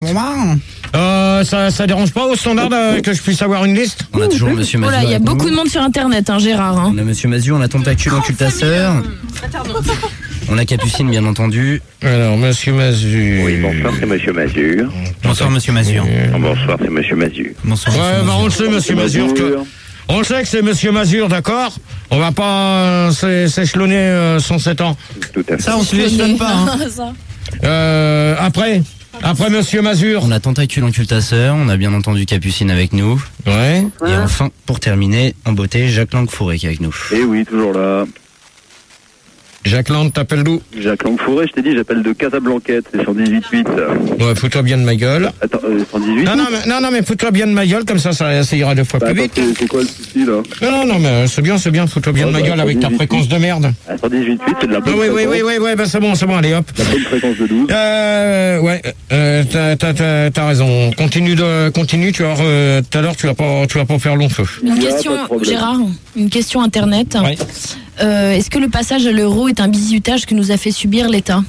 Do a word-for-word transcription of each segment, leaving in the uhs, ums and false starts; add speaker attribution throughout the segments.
Speaker 1: Euh, ça, ça dérange pas au standard euh, que je puisse avoir une liste?
Speaker 2: On a toujours Monsieur Mazur.
Speaker 3: Voilà, il y a beaucoup de monde sur Internet, hein, Gérard. Hein.
Speaker 2: On a Monsieur Mazur, on a Tentacule, Occultasseur. On a Capucine, bien entendu.
Speaker 1: Alors, Monsieur Mazur.
Speaker 4: Oui, bonsoir, c'est Monsieur Mazur.
Speaker 2: Bonsoir, Monsieur Mazur.
Speaker 4: Bonsoir, c'est Monsieur Mazur.
Speaker 2: Bonsoir.
Speaker 1: Ouais, bah on le sait, Monsieur Mazur. Que... On le sait que c'est Monsieur Mazur, d'accord? On va pas euh, s'échelonner euh, son sept ans.
Speaker 4: Tout à fait.
Speaker 2: Ça, on se l'échelonne pas. Hein.
Speaker 1: euh, après Après Monsieur Mazur.
Speaker 2: On a Tentacule, Occultasseur. On a bien entendu Capucine avec nous.
Speaker 1: Ouais.
Speaker 2: Et enfin, pour terminer, en beauté, Jacques Langfouré qui est avec nous.
Speaker 4: Eh oui, toujours là.
Speaker 1: Jacques Land, t'appelles d'où?
Speaker 4: Jacques Langfouré, je t'ai dit, j'appelle de Casablanquette, c'est cent dix-huit huit.
Speaker 1: Ouais, fous-toi bien de ma gueule.
Speaker 4: Attends, euh, cent dix-huit?
Speaker 1: Non, non, mais, non, non, mais fous-toi bien de ma gueule, comme ça, ça, ça ira deux fois
Speaker 4: bah,
Speaker 1: plus
Speaker 4: attends,
Speaker 1: vite.
Speaker 4: c'est quoi le souci, là?
Speaker 1: Non, non, non, mais c'est bien, c'est bien, fous-toi bien
Speaker 4: oh,
Speaker 1: de ma
Speaker 4: bah,
Speaker 1: gueule avec ta fréquence de merde.
Speaker 4: À cent dix-huit huit, c'est de la bonne
Speaker 1: Ah, oui,
Speaker 4: fréquence.
Speaker 1: oui, oui, oui, oui, bah c'est bon, c'est bon, allez, hop.
Speaker 4: La bonne fréquence de douze.
Speaker 1: Euh, ouais, euh, t'as, t'as, t'as, t'as raison. Continue de, continue, tu vas, euh, tout à l'heure, tu vas pas, tu vas pas faire long feu.
Speaker 3: Une
Speaker 4: Il y a
Speaker 3: question,
Speaker 4: pas de problème.
Speaker 3: Gérard, une question Internet.
Speaker 1: Ouais.
Speaker 3: Euh, est-ce que le passage à l'euro est un bizutage que nous a fait subir l'État?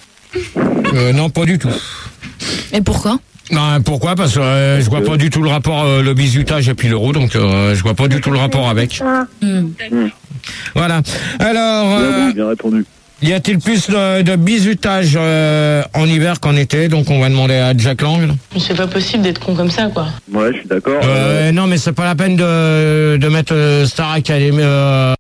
Speaker 1: Euh, non, pas du tout.
Speaker 3: Et pourquoi?
Speaker 1: Non, pourquoi? Parce que euh, je vois pas du tout le rapport, euh, le bizutage et puis l'euro, donc euh, je vois pas du tout le rapport avec.
Speaker 3: Hmm.
Speaker 1: Voilà. Alors, euh,
Speaker 4: Bien, bien répondu.
Speaker 1: y a-t-il plus de, de bizutage euh, en hiver qu'en été? Donc on va demander à Jack Lang.
Speaker 5: C'est pas possible d'être con comme ça, quoi.
Speaker 4: Ouais, je suis d'accord.
Speaker 1: Euh, non, mais c'est pas la peine de, de mettre euh, Star Academy, euh,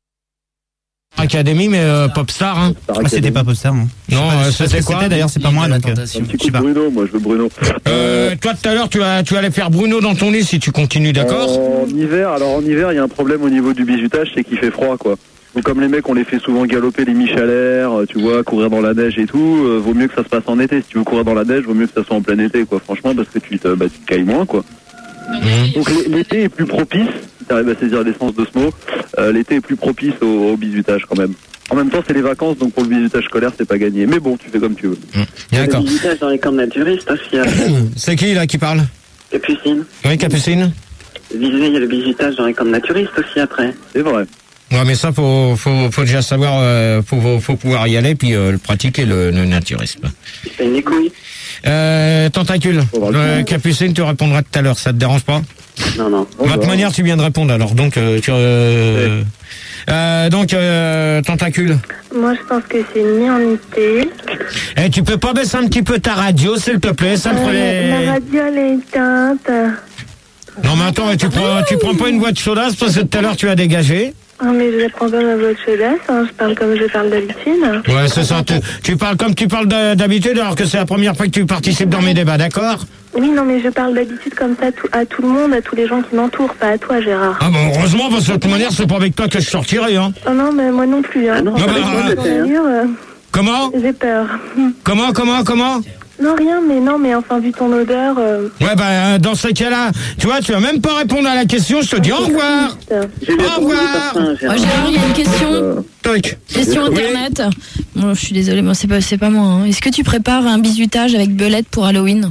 Speaker 1: Academy, mais euh, Popstar. Hein.
Speaker 6: Ah, c'était pas Popstar, non.
Speaker 1: Non, euh, c'était quoi?
Speaker 6: C'était d'ailleurs, c'est pas moi,
Speaker 2: La
Speaker 6: donc. euh,
Speaker 2: tentation.
Speaker 4: Un petit
Speaker 6: je
Speaker 4: coup
Speaker 6: sais
Speaker 4: de
Speaker 6: pas.
Speaker 4: Bruno, moi je veux Bruno.
Speaker 1: Euh, toi tout à l'heure tu, as, tu allais faire Bruno dans ton lit si tu continues, d'accord?
Speaker 4: En hiver, alors en hiver, il y a un problème au niveau du bizutage, c'est qu'il fait froid, quoi. Donc comme les mecs, on les fait souvent galoper les michalaires, tu vois, courir dans la neige et tout, euh, vaut mieux que ça se passe en été. Si tu veux courir dans la neige, vaut mieux que ça soit en plein été, quoi. Franchement, parce que tu te, bah, tu te cailles moins, quoi.
Speaker 1: Mmh.
Speaker 4: Donc l- l'été est plus propice, si t'arrives à saisir l'essence de ce mot, euh, l'été est plus propice au, au bizutage quand même. En même temps, c'est les vacances, donc pour le bizutage scolaire, c'est pas gagné. Mais bon, tu fais comme tu veux.
Speaker 1: Mmh. D'accord.
Speaker 7: Le visitage dans les camps naturistes aussi, après.
Speaker 1: C'est qui là qui parle?
Speaker 7: Capucine.
Speaker 1: Oui, Capucine?
Speaker 7: Visez, il y a le visitage dans les camps naturistes aussi, après.
Speaker 4: C'est vrai.
Speaker 1: Ouais, mais ça, faut, faut, faut déjà savoir, euh, faut, faut, faut pouvoir y aller, puis euh, le pratiquer, le, le naturisme.
Speaker 7: C'est pas une couille.
Speaker 1: Euh, Tentacule, euh, Capucine, tu répondras tout à l'heure, ça te dérange pas?
Speaker 7: Non, non.
Speaker 1: De toute manière, tu viens de répondre, alors, donc, euh, tu, euh, euh, donc, euh, Tentacule.
Speaker 8: Moi, je pense que c'est ni en été.
Speaker 1: Eh, tu peux pas baisser un petit peu ta radio, s'il te plaît, ça me
Speaker 8: Euh,
Speaker 1: ferait...
Speaker 8: la radio, elle est éteinte.
Speaker 1: Non, mais attends, tu prends, tu prends pas une voix de chaudasse parce que tout à l'heure, tu as dégagé?
Speaker 8: Ah, mais je ne prends pas ma voix de chaudasse, hein. Je parle comme je parle d'habitude.
Speaker 1: Ouais, c'est ça, tu, tu parles comme tu parles d'a- d'habitude, alors que c'est la première fois que tu participes dans mes débats, d'accord?
Speaker 8: Oui, non, mais je parle d'habitude comme ça tout- à tout le monde, à tous les gens qui m'entourent, pas à toi, Gérard.
Speaker 1: Ah bon, heureusement, parce que de toute manière, c'est pas avec toi que je sortirai, hein.
Speaker 8: Oh non, mais moi non plus, hein.
Speaker 7: Ah non,
Speaker 1: Ah bah,
Speaker 7: avec moi,
Speaker 1: ah,
Speaker 7: c'était, hein.
Speaker 8: D'ailleurs, euh,
Speaker 1: Comment?
Speaker 8: j'ai peur.
Speaker 1: Comment, comment, comment?
Speaker 8: Non, rien, mais non, mais enfin, vu ton odeur... Euh...
Speaker 1: Ouais, ben, euh, dans ce cas-là, tu vois, tu vas même pas répondre à la question, je te dis au revoir.
Speaker 7: J'ai bien
Speaker 1: Au
Speaker 7: compris
Speaker 1: revoir.
Speaker 7: ta fin,
Speaker 3: Oh,
Speaker 7: Gérard.
Speaker 3: Gérard, il y a une question.
Speaker 1: Toc.
Speaker 3: Question
Speaker 1: Oui.
Speaker 3: Internet. Bon, je suis désolée, moi, c'est pas, c'est pas moi. Hein. Est-ce que tu prépares un bizutage avec Belette pour Halloween?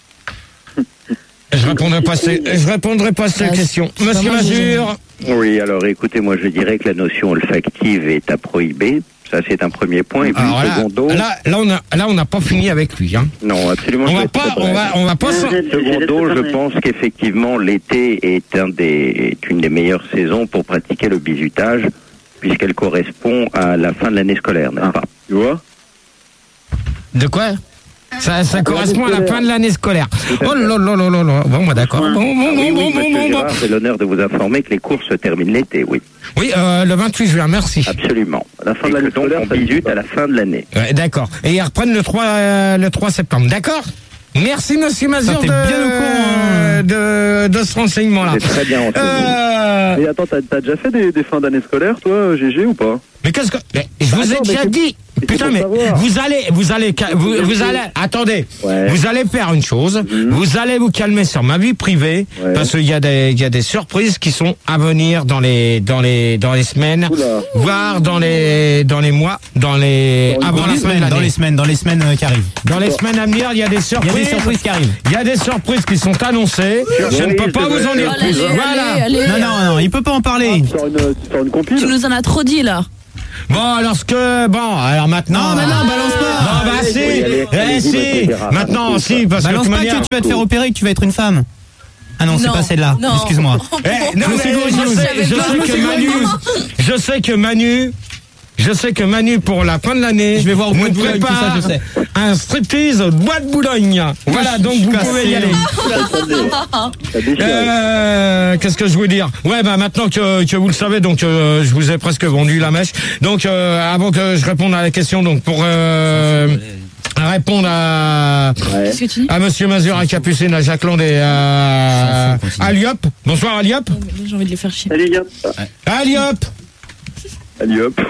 Speaker 1: Je répondrai pas à ces, je répondrai pas à ces
Speaker 3: Ah,
Speaker 1: questions.
Speaker 3: c'est
Speaker 1: Monsieur
Speaker 3: pas moi, j'ai
Speaker 1: Mazur.
Speaker 4: Oui, alors écoutez, moi je dirais que la notion olfactive est à prohiber. Ça, c'est un premier point. Et puis,
Speaker 1: Alors là,
Speaker 4: secondo,
Speaker 1: là, là, on a, là, on n'a pas fini avec lui, hein.
Speaker 4: non, absolument.
Speaker 1: On
Speaker 4: je
Speaker 1: va
Speaker 4: vais être
Speaker 1: pas,
Speaker 4: très
Speaker 1: on
Speaker 4: bref.
Speaker 1: va, on va pas. s'en-
Speaker 7: Arrête.
Speaker 4: Secondo, je pense qu'effectivement, l'été est, un des, est une des meilleures saisons pour pratiquer le bizutage, puisqu'elle correspond à la fin de l'année scolaire, n'est-ce pas?
Speaker 9: Tu vois?
Speaker 1: De quoi? Ça, ça correspond à la fin de l'année scolaire. Oh là là là là là. Bon, bah d'accord. Bon, bon, bon,
Speaker 4: Oui,
Speaker 1: bon,
Speaker 4: oui,
Speaker 1: bon,
Speaker 4: monsieur
Speaker 1: bon, bon.
Speaker 4: Gérard, j'ai l'honneur de vous informer que les cours se terminent l'été, oui.
Speaker 1: Oui, euh, le vingt-huit juin, merci.
Speaker 4: Absolument.
Speaker 9: À la fin
Speaker 4: Et
Speaker 9: de
Speaker 4: que
Speaker 9: l'année
Speaker 4: donc,
Speaker 9: scolaire,
Speaker 4: on
Speaker 9: ça
Speaker 4: bisute
Speaker 9: existe
Speaker 4: à la fin de l'année.
Speaker 1: Ouais, d'accord. Et ils reprennent le trois, euh, le trois septembre, d'accord? Merci, monsieur Mazur,
Speaker 6: t'es
Speaker 1: de,
Speaker 6: bien au courant, hein.
Speaker 1: de, de ce renseignement-là.
Speaker 4: C'est très bien entendu.
Speaker 1: Euh,
Speaker 9: Et attends, t'as, t'as déjà fait des, des fins d'année scolaire, toi, G G, ou pas?
Speaker 1: mais qu'est-ce que, mais je vous ai
Speaker 9: Attends,
Speaker 1: déjà
Speaker 9: mais c'est-
Speaker 1: dit.
Speaker 9: mais c'est
Speaker 1: Putain,
Speaker 9: pour
Speaker 1: mais
Speaker 9: savoir.
Speaker 1: vous allez, vous allez, ca- vous, vous allez, attendez,
Speaker 9: Ouais.
Speaker 1: vous allez faire une chose, vous allez vous calmer sur ma vie privée,
Speaker 9: Ouais.
Speaker 1: parce qu'il y a des, il y a des surprises qui sont à venir dans les, dans les, dans les semaines,
Speaker 9: Oula.
Speaker 1: voire dans les, dans les mois, dans les,
Speaker 9: Dans
Speaker 1: avant
Speaker 6: Dans
Speaker 1: la
Speaker 6: les
Speaker 1: fin de
Speaker 6: semaines, dans
Speaker 1: l'année.
Speaker 6: les semaines, dans les semaines euh, qui arrivent.
Speaker 1: Dans les semaines à venir, il y a des
Speaker 6: Il y
Speaker 1: surprises.
Speaker 6: a des surprises qui arrivent.
Speaker 1: Il y a des surprises qui sont annoncées. Je ne peux pas vous en dire
Speaker 3: Allez,
Speaker 1: plus.
Speaker 3: allez,
Speaker 1: Voilà.
Speaker 3: allez, allez.
Speaker 6: Non, non, non, il peut pas en parler.
Speaker 9: Tu sors une, tu sors une compile?
Speaker 3: Tu nous en as trop dit là.
Speaker 1: Bon, alors ce que... Bon, alors maintenant...
Speaker 6: Non, mais non, balance pas.
Speaker 1: Non, bah si.
Speaker 9: allez,
Speaker 1: Eh
Speaker 9: allez-y,
Speaker 1: si.
Speaker 9: monsieur Gérard.
Speaker 1: Maintenant, si, parce
Speaker 6: Balance
Speaker 1: que de
Speaker 6: pas
Speaker 1: toute manière...
Speaker 6: que tu vas te faire opérer et que tu vas être une femme. Ah non, c'est
Speaker 3: Non,
Speaker 6: pas celle-là.
Speaker 3: non.
Speaker 6: Excuse-moi.
Speaker 1: Eh, non,
Speaker 6: Je me
Speaker 1: mais
Speaker 6: suis gouré,
Speaker 1: je
Speaker 6: je
Speaker 1: sais,
Speaker 6: savais
Speaker 1: je
Speaker 6: pas,
Speaker 1: sais
Speaker 6: je me
Speaker 1: que
Speaker 6: suis
Speaker 1: Manu, je sais que Manu, je sais que Manu pour la fin de l'année,
Speaker 6: Je vais voir au bois
Speaker 1: nous
Speaker 6: de Boulogne, tout
Speaker 1: prépare
Speaker 6: ça, je sais.
Speaker 1: un striptease au bois de Boulogne. Voilà, donc vous pouvez y aller.
Speaker 9: Ça déchire.
Speaker 1: Euh, qu'est-ce que je voulais dire? Ouais, bah maintenant que, que vous le savez, donc euh, je vous ai presque vendu la mèche. Donc euh, avant que je réponde à la question, donc pour euh, répondre à
Speaker 9: Ouais.
Speaker 3: Qu'est-ce que tu dis?
Speaker 1: à Monsieur Mazur, à Capucine, à Jacques Land et à Aliop. Bonsoir Aliop.
Speaker 3: J'ai envie de les faire chier.
Speaker 7: Salut, Yop.
Speaker 1: Aliop.
Speaker 9: Allez hop.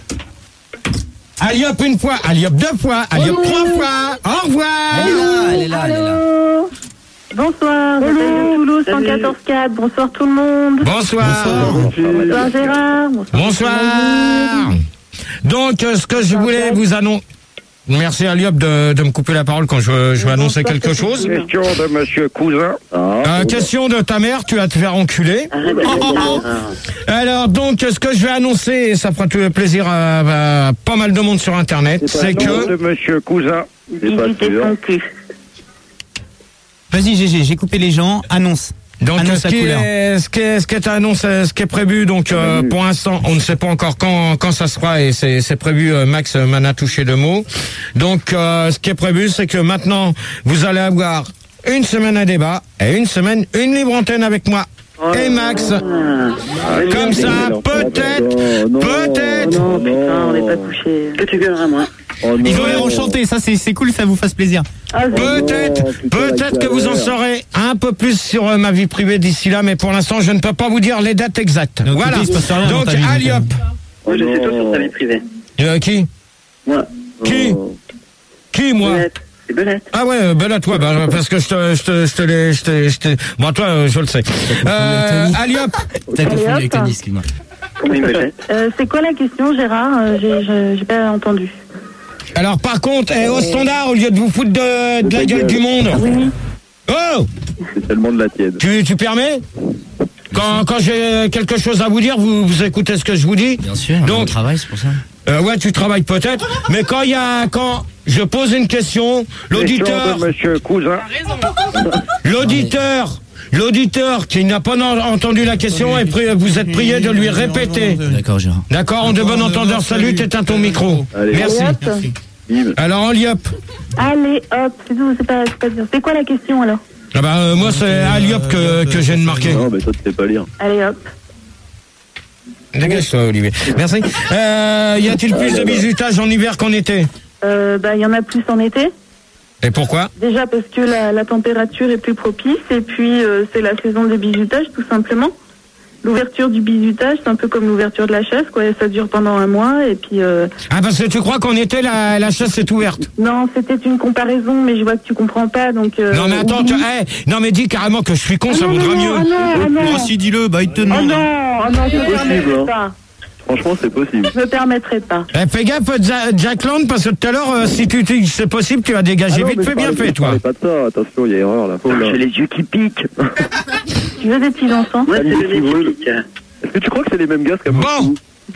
Speaker 1: Aliop une fois, Aliop deux fois, Aliop trois fois. Au revoir.
Speaker 2: Elle est là, elle est là, elle est là.
Speaker 8: Allô. Bonsoir, j'appelle de Toulouse cent quatorze quatre. Bonsoir tout le monde.
Speaker 1: Bonsoir.
Speaker 8: Bonsoir Gérard.
Speaker 1: Bonsoir. Donc, euh, ce que je voulais vous annoncer... Merci Aliop de, de me couper la parole quand je, je vais annoncer quelque chose.
Speaker 9: Question de Monsieur Cousin.
Speaker 1: Euh, question de ta mère, tu vas te faire enculer.
Speaker 7: Arrête de dire ça.
Speaker 1: Alors donc, ce que je vais annoncer, et ça fera tout le plaisir à, à pas mal de monde sur Internet, c'est que...
Speaker 9: de Monsieur Cousin. C'est pas
Speaker 8: Visitez
Speaker 9: sûr.
Speaker 8: son cul.
Speaker 6: Vas-y, G G, j'ai coupé les gens. Annonce.
Speaker 1: Donc
Speaker 6: Annonce
Speaker 1: ce
Speaker 6: la
Speaker 1: qui,
Speaker 6: couleur.
Speaker 1: est, ce qui est ce qui est annoncé, ce qui est prévu, donc euh, pour l'instant, on ne sait pas encore quand quand ça sera et c'est c'est prévu. euh, Max m'en a touché deux mots. Donc euh, ce qui est prévu, c'est que maintenant vous allez avoir une semaine à débat et une semaine une libre antenne avec moi et Max. Comme ça, peut-être,
Speaker 9: Oh, non.
Speaker 1: peut-être.
Speaker 8: Non, putain, on n'est pas couché.
Speaker 7: Que tu gueuleras, moi.
Speaker 9: Oh, non.
Speaker 6: Ils ont l'air enchantés, ça c'est c'est cool, ça vous fasse plaisir.
Speaker 8: Ah, c'est-
Speaker 1: Peut-être,
Speaker 9: Oh, putain,
Speaker 1: peut-être
Speaker 9: la
Speaker 1: que vous en
Speaker 9: galère.
Speaker 1: saurez un peu plus sur euh, ma vie privée d'ici là, mais pour l'instant, je ne peux pas vous dire les dates exactes.
Speaker 6: Donc,
Speaker 1: Voilà.
Speaker 6: écoutez, il se passe rien dans
Speaker 1: Donc,
Speaker 6: ta vie, donc,
Speaker 1: Aliop.
Speaker 7: Moi, je sais tout sur ta vie privée.
Speaker 1: Euh, qui
Speaker 7: Moi.
Speaker 1: Qui
Speaker 9: Oh.
Speaker 1: Qui, moi
Speaker 7: Belette. C'est Belette.
Speaker 1: Ah ouais, ben là, toi, bah, parce que je te, je te, je te l'ai, je te, je te... Bon, toi, euh, je le sais. Euh, Aliop.
Speaker 2: T'as confondu
Speaker 8: hop.
Speaker 2: avec Tony, excuse-moi.
Speaker 7: Comment il me jette?
Speaker 8: Euh, c'est quoi la question, Gérard? Euh, j'ai- j'ai j'ai pas entendu.
Speaker 1: Alors, par contre, eh, au standard, au lieu de vous foutre de, de la gueule du monde.
Speaker 8: Oui.
Speaker 1: Oh
Speaker 9: C'est tellement de la tiède.
Speaker 1: Tu, tu permets Quand, quand j'ai quelque chose à vous dire, vous, vous écoutez ce que je vous dis.
Speaker 2: Bien sûr,
Speaker 1: Donc-
Speaker 2: on travaille, c'est pour ça.
Speaker 1: Euh, ouais, tu travailles peut-être, mais quand il y a, quand je pose une question, l'auditeur,
Speaker 9: Question de Monsieur Cousin.
Speaker 1: l'auditeur, l'auditeur qui n'a pas en- entendu la question, est pri- vous êtes prié de lui répéter.
Speaker 2: D'accord, Gérard.
Speaker 1: D'accord, en de bon entendeur, salut, t'éteins ton micro.
Speaker 9: Allez,
Speaker 1: Merci.
Speaker 8: Allez, hop.
Speaker 9: bim.
Speaker 1: Alors, Aliop.
Speaker 8: Allez, hop, c'est tout, c'est pas, c'est pas dur. C'est quoi la question alors?
Speaker 1: Ah bah, euh, moi, c'est Aliop que, que j'ai de marquer.
Speaker 9: Non, mais toi, tu sais pas lire.
Speaker 8: Allez, hop.
Speaker 1: Dégage-toi, Olivier. Merci. Euh, y a-t-il plus de bisutage en hiver qu'en été?
Speaker 8: Euh, bah, il y en a plus en été.
Speaker 1: Et pourquoi?
Speaker 8: Déjà parce que la, la température est plus propice et puis euh, c'est la saison des bisutages tout simplement. L'ouverture du bisutage, c'est un peu comme l'ouverture de la chasse, quoi. Ça dure pendant un mois et puis... Euh...
Speaker 1: Ah, parce que tu crois qu'en été, la, la chasse est ouverte?
Speaker 8: Non, c'était une comparaison, mais je vois que tu comprends pas, donc... Euh...
Speaker 1: Non, mais attends, tu,
Speaker 8: oublie.
Speaker 1: eh, non, mais dis carrément que je suis con,
Speaker 8: Ah
Speaker 1: ça
Speaker 8: non,
Speaker 1: vaudra
Speaker 8: non,
Speaker 1: mieux.
Speaker 8: Ah non, ah non,
Speaker 6: Oh, si, dis-le, bah il te
Speaker 8: ah
Speaker 6: demande.
Speaker 8: non, ah non, je me
Speaker 9: possible,
Speaker 8: permettrai
Speaker 9: hein.
Speaker 8: pas.
Speaker 9: Franchement, c'est possible.
Speaker 8: Je me permettrai pas.
Speaker 1: Eh, fais gaffe, Ja- Jack Land, parce que tout à l'heure, euh, si tu dis que c'est possible, tu vas dégager
Speaker 9: Ah non,
Speaker 1: vite
Speaker 9: mais
Speaker 1: fait,
Speaker 9: je
Speaker 1: bien
Speaker 9: parlais-
Speaker 1: fait,
Speaker 9: je
Speaker 1: toi.
Speaker 9: parlais pas de ça, attention, il y a erreur là. Oh là.
Speaker 7: J'ai les yeux qui piquent.
Speaker 8: Tu veux des petits enfants?
Speaker 7: Moi, c'est
Speaker 9: Salut,
Speaker 7: le nez
Speaker 9: brûle.
Speaker 7: qui pique.
Speaker 9: Est-ce que tu crois que c'est les mêmes gars comme
Speaker 1: Bon.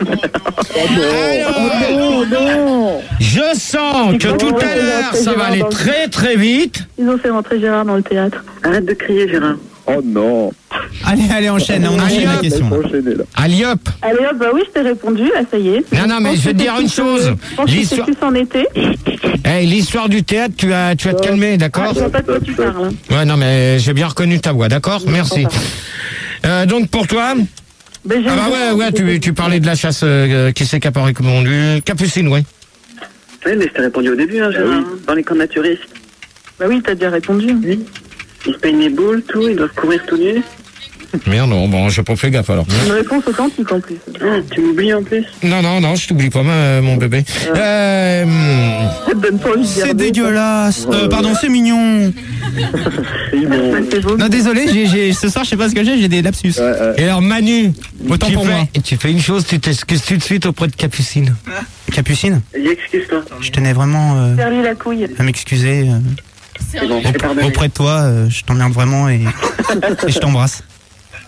Speaker 8: Non, non.
Speaker 1: Je sens que tout à l'heure, ça va aller très très vite.
Speaker 8: Ils ont fait rentrer Gérard dans le théâtre.
Speaker 7: Arrête de crier, Gérard.
Speaker 9: Oh non.
Speaker 6: Allez, allez, enchaîne, on enchaîne la
Speaker 1: Allez,
Speaker 6: question.
Speaker 9: Faut
Speaker 6: là.
Speaker 9: enchaîner là.
Speaker 1: Aliop.
Speaker 8: Allez hop, bah oui, je t'ai répondu, là, ça y est.
Speaker 1: Non, non, mais je vais te dire une chose.
Speaker 8: Je pense que c'est
Speaker 1: L'histoire,
Speaker 8: plus en été.
Speaker 1: hey, l'histoire du théâtre, tu vas, tu vas te calmer,
Speaker 8: Ah,
Speaker 1: d'accord?
Speaker 8: je vois pas de quoi tu parles. hein.
Speaker 1: Ouais, non, mais j'ai bien reconnu ta voix, d'accord? Merci. Euh, donc pour toi,
Speaker 8: Ben, j'ai-
Speaker 1: ah bah ouais, ouais, tu, tu parlais de la chasse euh, qui s'est caparée comme on dit. Capucine, ouais.
Speaker 7: Oui, mais je t'ai répondu au début, hein, Gérard. hein, Dans les camps naturistes.
Speaker 8: Bah oui, t'as déjà répondu.
Speaker 7: Oui. Ils se peignent les boules, tout, ils doivent courir tout nus.
Speaker 1: Merde, non, bon, j'ai pas fait gaffe alors.
Speaker 8: Une réponse authentique en plus.
Speaker 7: Ah, tu m'oublies en plus.
Speaker 1: Non, non, non, je t'oublie pas, ma- mon bébé. Euh,
Speaker 8: Ça te donne pas envie de dire
Speaker 6: C'est
Speaker 8: des-
Speaker 6: dégueulasse. Euh, pardon, c'est mignon.
Speaker 9: Ils m'ont-
Speaker 8: Ça, c'est beau.
Speaker 6: Non, désolé, j'ai, j'ai, ce soir, je sais pas ce que j'ai, j'ai des lapsus.
Speaker 9: Ouais, ouais.
Speaker 1: et alors Manu,
Speaker 6: Autant
Speaker 1: tu
Speaker 6: pour
Speaker 1: fais,
Speaker 6: moi.
Speaker 1: tu fais une chose, tu t'excuses tout de suite auprès de Capucine.
Speaker 6: Capucine,
Speaker 7: Dis, excuse-toi.
Speaker 6: je tenais vraiment euh,
Speaker 8: Serre-lui la couille.
Speaker 6: à m'excuser. euh,
Speaker 7: C'est bon, c'est pardonné.
Speaker 6: auprès de toi, euh, je t'emmerde vraiment et, et je t'embrasse.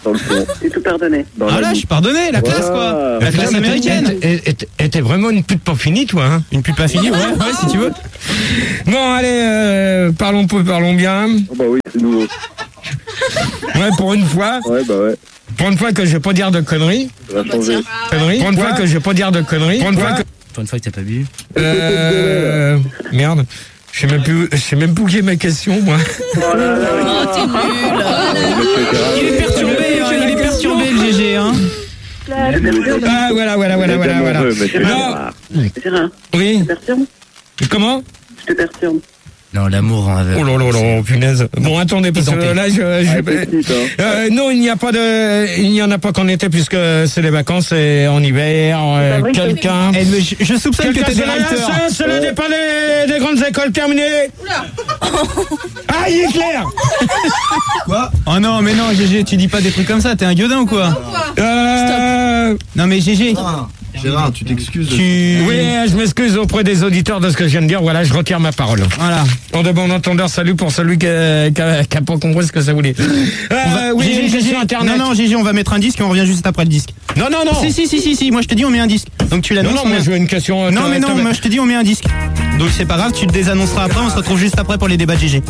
Speaker 4: dans le fond.
Speaker 7: J'ai tout pardonné.
Speaker 4: Dans
Speaker 6: Ah
Speaker 4: la
Speaker 6: là, je
Speaker 4: vie.
Speaker 6: suis pardonné, la classe quoi. La classe américaine.
Speaker 1: Et t'es- et t'es vraiment une pute pas finie, toi, hein.
Speaker 6: Une pub pas finie, ouais, ouais, si tu veux.
Speaker 1: Bon, allez, euh, parlons peu, parlons bien.
Speaker 4: Oh bah oui, c'est nouveau.
Speaker 1: Ouais, pour une fois.
Speaker 4: Ouais, bah ouais.
Speaker 1: Pour une fois que je vais pas dire de conneries.
Speaker 4: Ça va changer.
Speaker 1: Conneries. Pour une fois que je vais pas dire de conneries. Pour une fois que...
Speaker 2: Pour une fois que t'as pas bu.
Speaker 1: Euh... Merde. Je sais même plus, je sais même plus qui est ma question, moi.
Speaker 7: Oh là là.
Speaker 3: Oh, t'es nul.
Speaker 6: Il est perturbé, hein, il est perturbé le G G, hein.
Speaker 1: Ah, voilà, voilà, voilà, voilà, voilà. Non.
Speaker 7: Gérard,
Speaker 1: Oui.
Speaker 7: je te perturbe.
Speaker 1: Comment?
Speaker 7: Je te perturbe.
Speaker 2: Non, l'amour en aveugle.
Speaker 1: Oh là là là, punaise. Bon, attendez, parce que là, je, je- euh, non, il n'y a pas de, il n'y en a pas qu'en été puisque c'est les vacances et en hiver, euh, quelqu'un.
Speaker 6: Eh, mais je, je soupçonne que
Speaker 1: Quelqu'un,
Speaker 6: t'es des
Speaker 1: c'est la-
Speaker 6: writers.
Speaker 1: c'est- c'est le départ des, des grandes écoles terminées. Ah, il est clair.
Speaker 6: Quoi? Oh non, mais non, G G, tu dis pas des trucs comme ça, t'es un gueudin ou quoi?
Speaker 1: Euh,
Speaker 6: Non mais G G,
Speaker 9: Gérard, tu t'excuses.
Speaker 6: tu...
Speaker 1: oui, je m'excuse auprès des auditeurs de ce que je viens de dire. Voilà, je retire ma parole.
Speaker 6: Voilà.
Speaker 1: En de bon entendeur, salut pour celui qui a, qui a- qui a pas compris ce que ça voulait. Euh,
Speaker 6: On va-
Speaker 1: oui,
Speaker 6: G G,
Speaker 1: j'ai une
Speaker 6: G G,
Speaker 1: question internet.
Speaker 6: Non, non, G G, on va mettre un disque et on revient juste après le disque.
Speaker 1: non, non, non.
Speaker 6: Si, si, si, si, si, moi je te dis on met un disque. Donc tu
Speaker 1: Non,
Speaker 6: l'annonces.
Speaker 1: non,
Speaker 6: on
Speaker 1: moi
Speaker 6: met-
Speaker 1: je veux une question. euh,
Speaker 6: Non,
Speaker 1: t'as-
Speaker 6: mais non,
Speaker 1: t'as-
Speaker 6: moi je te dis on met un disque. Donc c'est pas grave, tu le désannonceras après, on se retrouve juste après pour les débats de G G.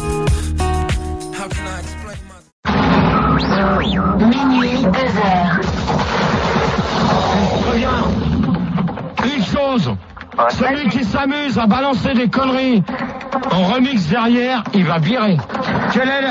Speaker 10: Minuit, deux heures.
Speaker 1: Une chose, celui qui s'amuse à balancer des conneries en remix derrière, il va virer. Quel est le...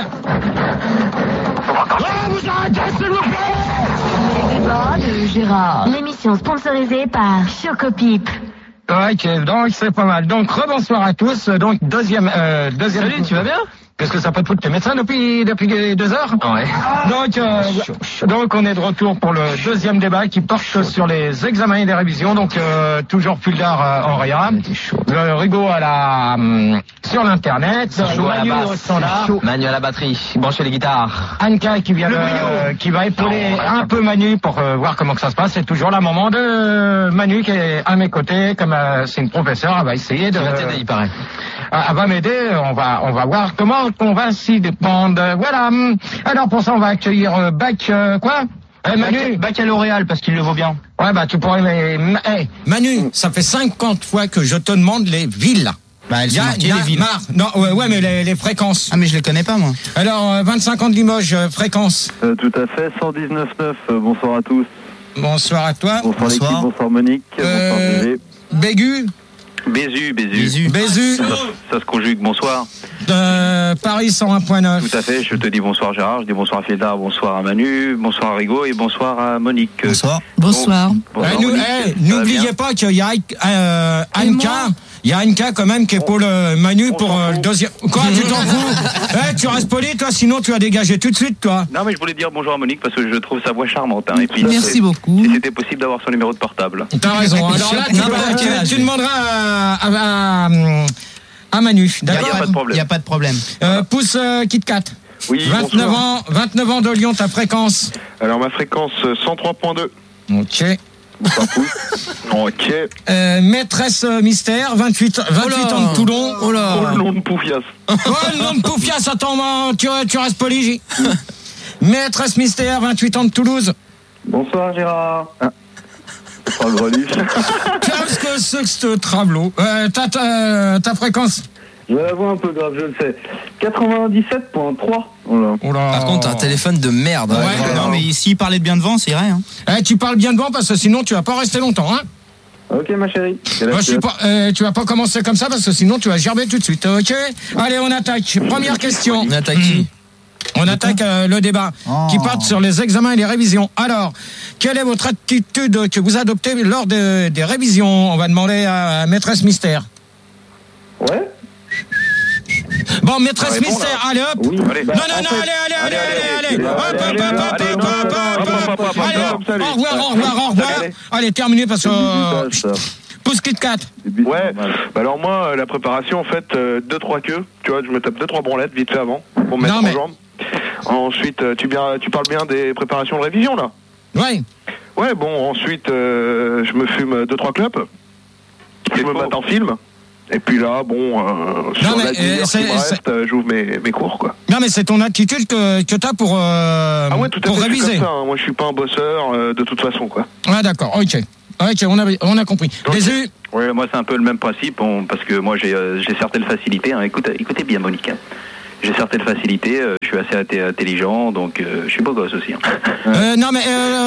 Speaker 1: Oh, vous arrêtez, s'il vous plaît!
Speaker 10: Les débats de Gérard. L'émission sponsorisée par Chocopipe.
Speaker 1: Ok, donc c'est pas mal. Donc rebonsoir à tous. Donc deuxième, euh, deuxième.
Speaker 2: Salut, tu vas bien?
Speaker 1: Qu'est-ce que ça peut te foutre? T'es médecin depuis depuis deux heures?
Speaker 2: Ouais.
Speaker 1: Donc euh, donc on est de retour pour le deuxième débat qui porte sur les examens et les révisions. Donc euh, toujours Puldar euh, en réa, le Rigaud à la hum, sur l'internet, Manu au standard,
Speaker 2: Manu à la batterie, brancher les guitares.
Speaker 1: Anka qui vient de- qui va épauler un peu Manu pour euh, voir comment que ça se passe. C'est toujours la maman de Manu qui est à mes côtés, comme euh, c'est une professeure, elle va essayer de.
Speaker 2: Ça va t'aider, il paraît.
Speaker 1: Ah, elle va m'aider, on va, on va voir comment on va s'y dépendre. Voilà. Alors pour ça, on va accueillir euh, Bac, euh, quoi eh, Manu
Speaker 6: Baccalauréal parce qu'il le vaut bien.
Speaker 1: Ouais, bah tu pourrais... Mais, hey, Manu, ça fait cinquante fois que je te demande les villes.
Speaker 6: Bah elles
Speaker 1: Y
Speaker 6: sont
Speaker 1: a-
Speaker 6: marquées
Speaker 1: y a
Speaker 6: les villes.
Speaker 1: marre. Non, ouais, ouais, mais les, les fréquences.
Speaker 6: Ah mais je les connais pas moi.
Speaker 1: Alors, euh, vingt-cinq ans de Limoges, euh, fréquence.
Speaker 4: Euh, tout à fait, cent dix-neuf neuf. Euh, bonsoir à tous.
Speaker 1: Bonsoir à toi.
Speaker 4: Bonsoir,
Speaker 6: Bonsoir.
Speaker 4: l'équipe, bonsoir Monique.
Speaker 1: Euh,
Speaker 4: Bonsoir G G.
Speaker 1: Bégu,
Speaker 9: Bézu, Bézu.
Speaker 6: Jésus.
Speaker 1: Bézu,
Speaker 9: Ça, ça se conjugue, bonsoir.
Speaker 1: euh, Paris cent un point neuf.
Speaker 9: Tout à fait, je te dis bonsoir Gérard, je dis bonsoir à Fildar, bonsoir à Manu, bonsoir à Rigaud et bonsoir à Monique.
Speaker 6: Bonsoir.
Speaker 3: Bonsoir.
Speaker 9: Bonsoir,
Speaker 1: Eh, nous-
Speaker 9: Monique.
Speaker 1: eh,
Speaker 9: Ça va
Speaker 1: N'oubliez
Speaker 9: bien
Speaker 1: pas qu'il y a euh, Anka. Il y a Anka quand même qui est pour le Manu
Speaker 9: on
Speaker 1: pour
Speaker 9: s'en
Speaker 1: euh, le
Speaker 9: fout.
Speaker 1: deuxième. Quoi, tu t'en fous? Eh, tu restes poli, toi, sinon tu vas dégager tout de suite, toi.
Speaker 9: Non mais je voulais dire bonjour à Monique parce que je trouve sa voix charmante. Hein, et puis,
Speaker 3: Merci
Speaker 9: c'est-
Speaker 3: beaucoup.
Speaker 9: Si c'était possible d'avoir son numéro de portable.
Speaker 1: T'as raison. Alors là, tu,
Speaker 6: Non,
Speaker 1: vas-
Speaker 6: pas
Speaker 1: tu-
Speaker 6: quel âge.
Speaker 1: tu demanderas à, à, à, à Manu.
Speaker 9: Y a
Speaker 1: D'accord?
Speaker 9: pas de problème.
Speaker 6: Y a pas de problème.
Speaker 1: Euh, pousse euh, Kit Kat.
Speaker 9: Oui,
Speaker 1: vingt-neuf
Speaker 9: bonsoir.
Speaker 1: ans, vingt-neuf ans de Lyon, ta fréquence.
Speaker 9: Alors ma fréquence euh, cent trois point deux.
Speaker 1: Ok.
Speaker 9: Ok.
Speaker 1: Euh, maîtresse euh, mystère, vingt-huit, vingt-huit ans de Toulon.
Speaker 6: Oh là.
Speaker 9: Oh le nom de Poufias.
Speaker 1: Oh, le nom de Poufias, attends, man, tu, tu restes poli. J. Maîtresse mystère, vingt-huit ans de Toulouse.
Speaker 4: Bonsoir Gérard. Ah. Oh, le greluche.
Speaker 1: Qu'est-ce que c'est que ce travelot? euh, ta, ta, ta fréquence.
Speaker 4: Je vais la voix un peu grave, je le sais. quatre-vingt-dix-sept point trois. Voilà.
Speaker 1: Oh là.
Speaker 2: Par contre, t'as un téléphone de merde.
Speaker 1: Ouais,
Speaker 2: Ouais,
Speaker 6: Non mais s'il parlait de bien devant, c'est vrai hein.
Speaker 1: Eh, tu parles bien devant parce que sinon tu vas pas rester longtemps, hein.
Speaker 4: Ok ma chérie. C'est la
Speaker 1: Moi, je suis
Speaker 4: suite.
Speaker 1: pas, euh, tu vas pas commencer comme ça parce que sinon tu vas gerber tout de suite, ok? Allez, on attaque. Première question.
Speaker 2: On attaque qui?
Speaker 1: On attaque euh, le débat
Speaker 6: Oh.
Speaker 1: qui porte sur les examens et les révisions. Alors, quelle est votre attitude que vous adoptez lors de- des révisions? On va demander à Maîtresse Mystère.
Speaker 4: Ouais.
Speaker 1: Bon, Maîtresse
Speaker 9: Réponds,
Speaker 1: Mystère,
Speaker 9: là.
Speaker 1: allez hop.
Speaker 4: Oui.
Speaker 9: Allez.
Speaker 1: Non, non,
Speaker 4: En
Speaker 1: non,
Speaker 4: fait-
Speaker 1: allez, allez, allez, allez, allez.
Speaker 4: allez,
Speaker 1: Hop, hop,
Speaker 4: allez,
Speaker 1: hop, hop,
Speaker 4: allez,
Speaker 1: hop,
Speaker 4: non,
Speaker 1: hop,
Speaker 4: non,
Speaker 1: hop,
Speaker 4: non,
Speaker 1: hop.
Speaker 9: non, non,
Speaker 1: Allez,
Speaker 9: non,
Speaker 1: au
Speaker 9: salut.
Speaker 1: revoir, au revoir, au revoir.
Speaker 9: Allez.
Speaker 1: Allez, terminé parce que... euh,
Speaker 4: C'est ça.
Speaker 1: Pousse Kit Kat.
Speaker 4: Début,
Speaker 9: Ouais,
Speaker 4: c'est normal.
Speaker 9: bah alors moi, euh, la préparation, en fait, euh, deux trois queues, tu vois, je me tape deux trois branlettes vite fait avant, pour me mettre
Speaker 1: Non,
Speaker 9: en
Speaker 1: mais-
Speaker 9: jambes. Ensuite, euh, tu, bien, tu parles bien des préparations de révision, là?
Speaker 1: Ouais.
Speaker 9: Ouais, bon, ensuite, euh, je me fume deux trois clopes, je me mate en film, Et puis là, bon, euh, sur
Speaker 1: Non, mais,
Speaker 9: la demi-heure
Speaker 1: euh, c'est-
Speaker 9: qui me
Speaker 1: c'est-
Speaker 9: reste, euh, j'ouvre mes, mes cours, quoi.
Speaker 1: Non, mais c'est ton attitude que, que t'as pour, euh,
Speaker 9: Ah ouais, tout à
Speaker 1: pour
Speaker 9: fait, je suis
Speaker 1: réviser.
Speaker 9: comme ça, hein. Moi, je suis pas un bosseur, euh, de toute façon, quoi.
Speaker 1: Ah, d'accord, ok. Ok, on a, on a compris. Bézu,
Speaker 11: Oui, moi c'est un peu le même principe, on- parce que moi j'ai euh, j'ai certaines facilités. Hein. Écoute, écoutez bien, Monique. hein. J'ai certaines facilités, euh, je suis assez athé- intelligent, donc euh, je suis beau gosse aussi. hein.
Speaker 1: euh, non, mais, euh,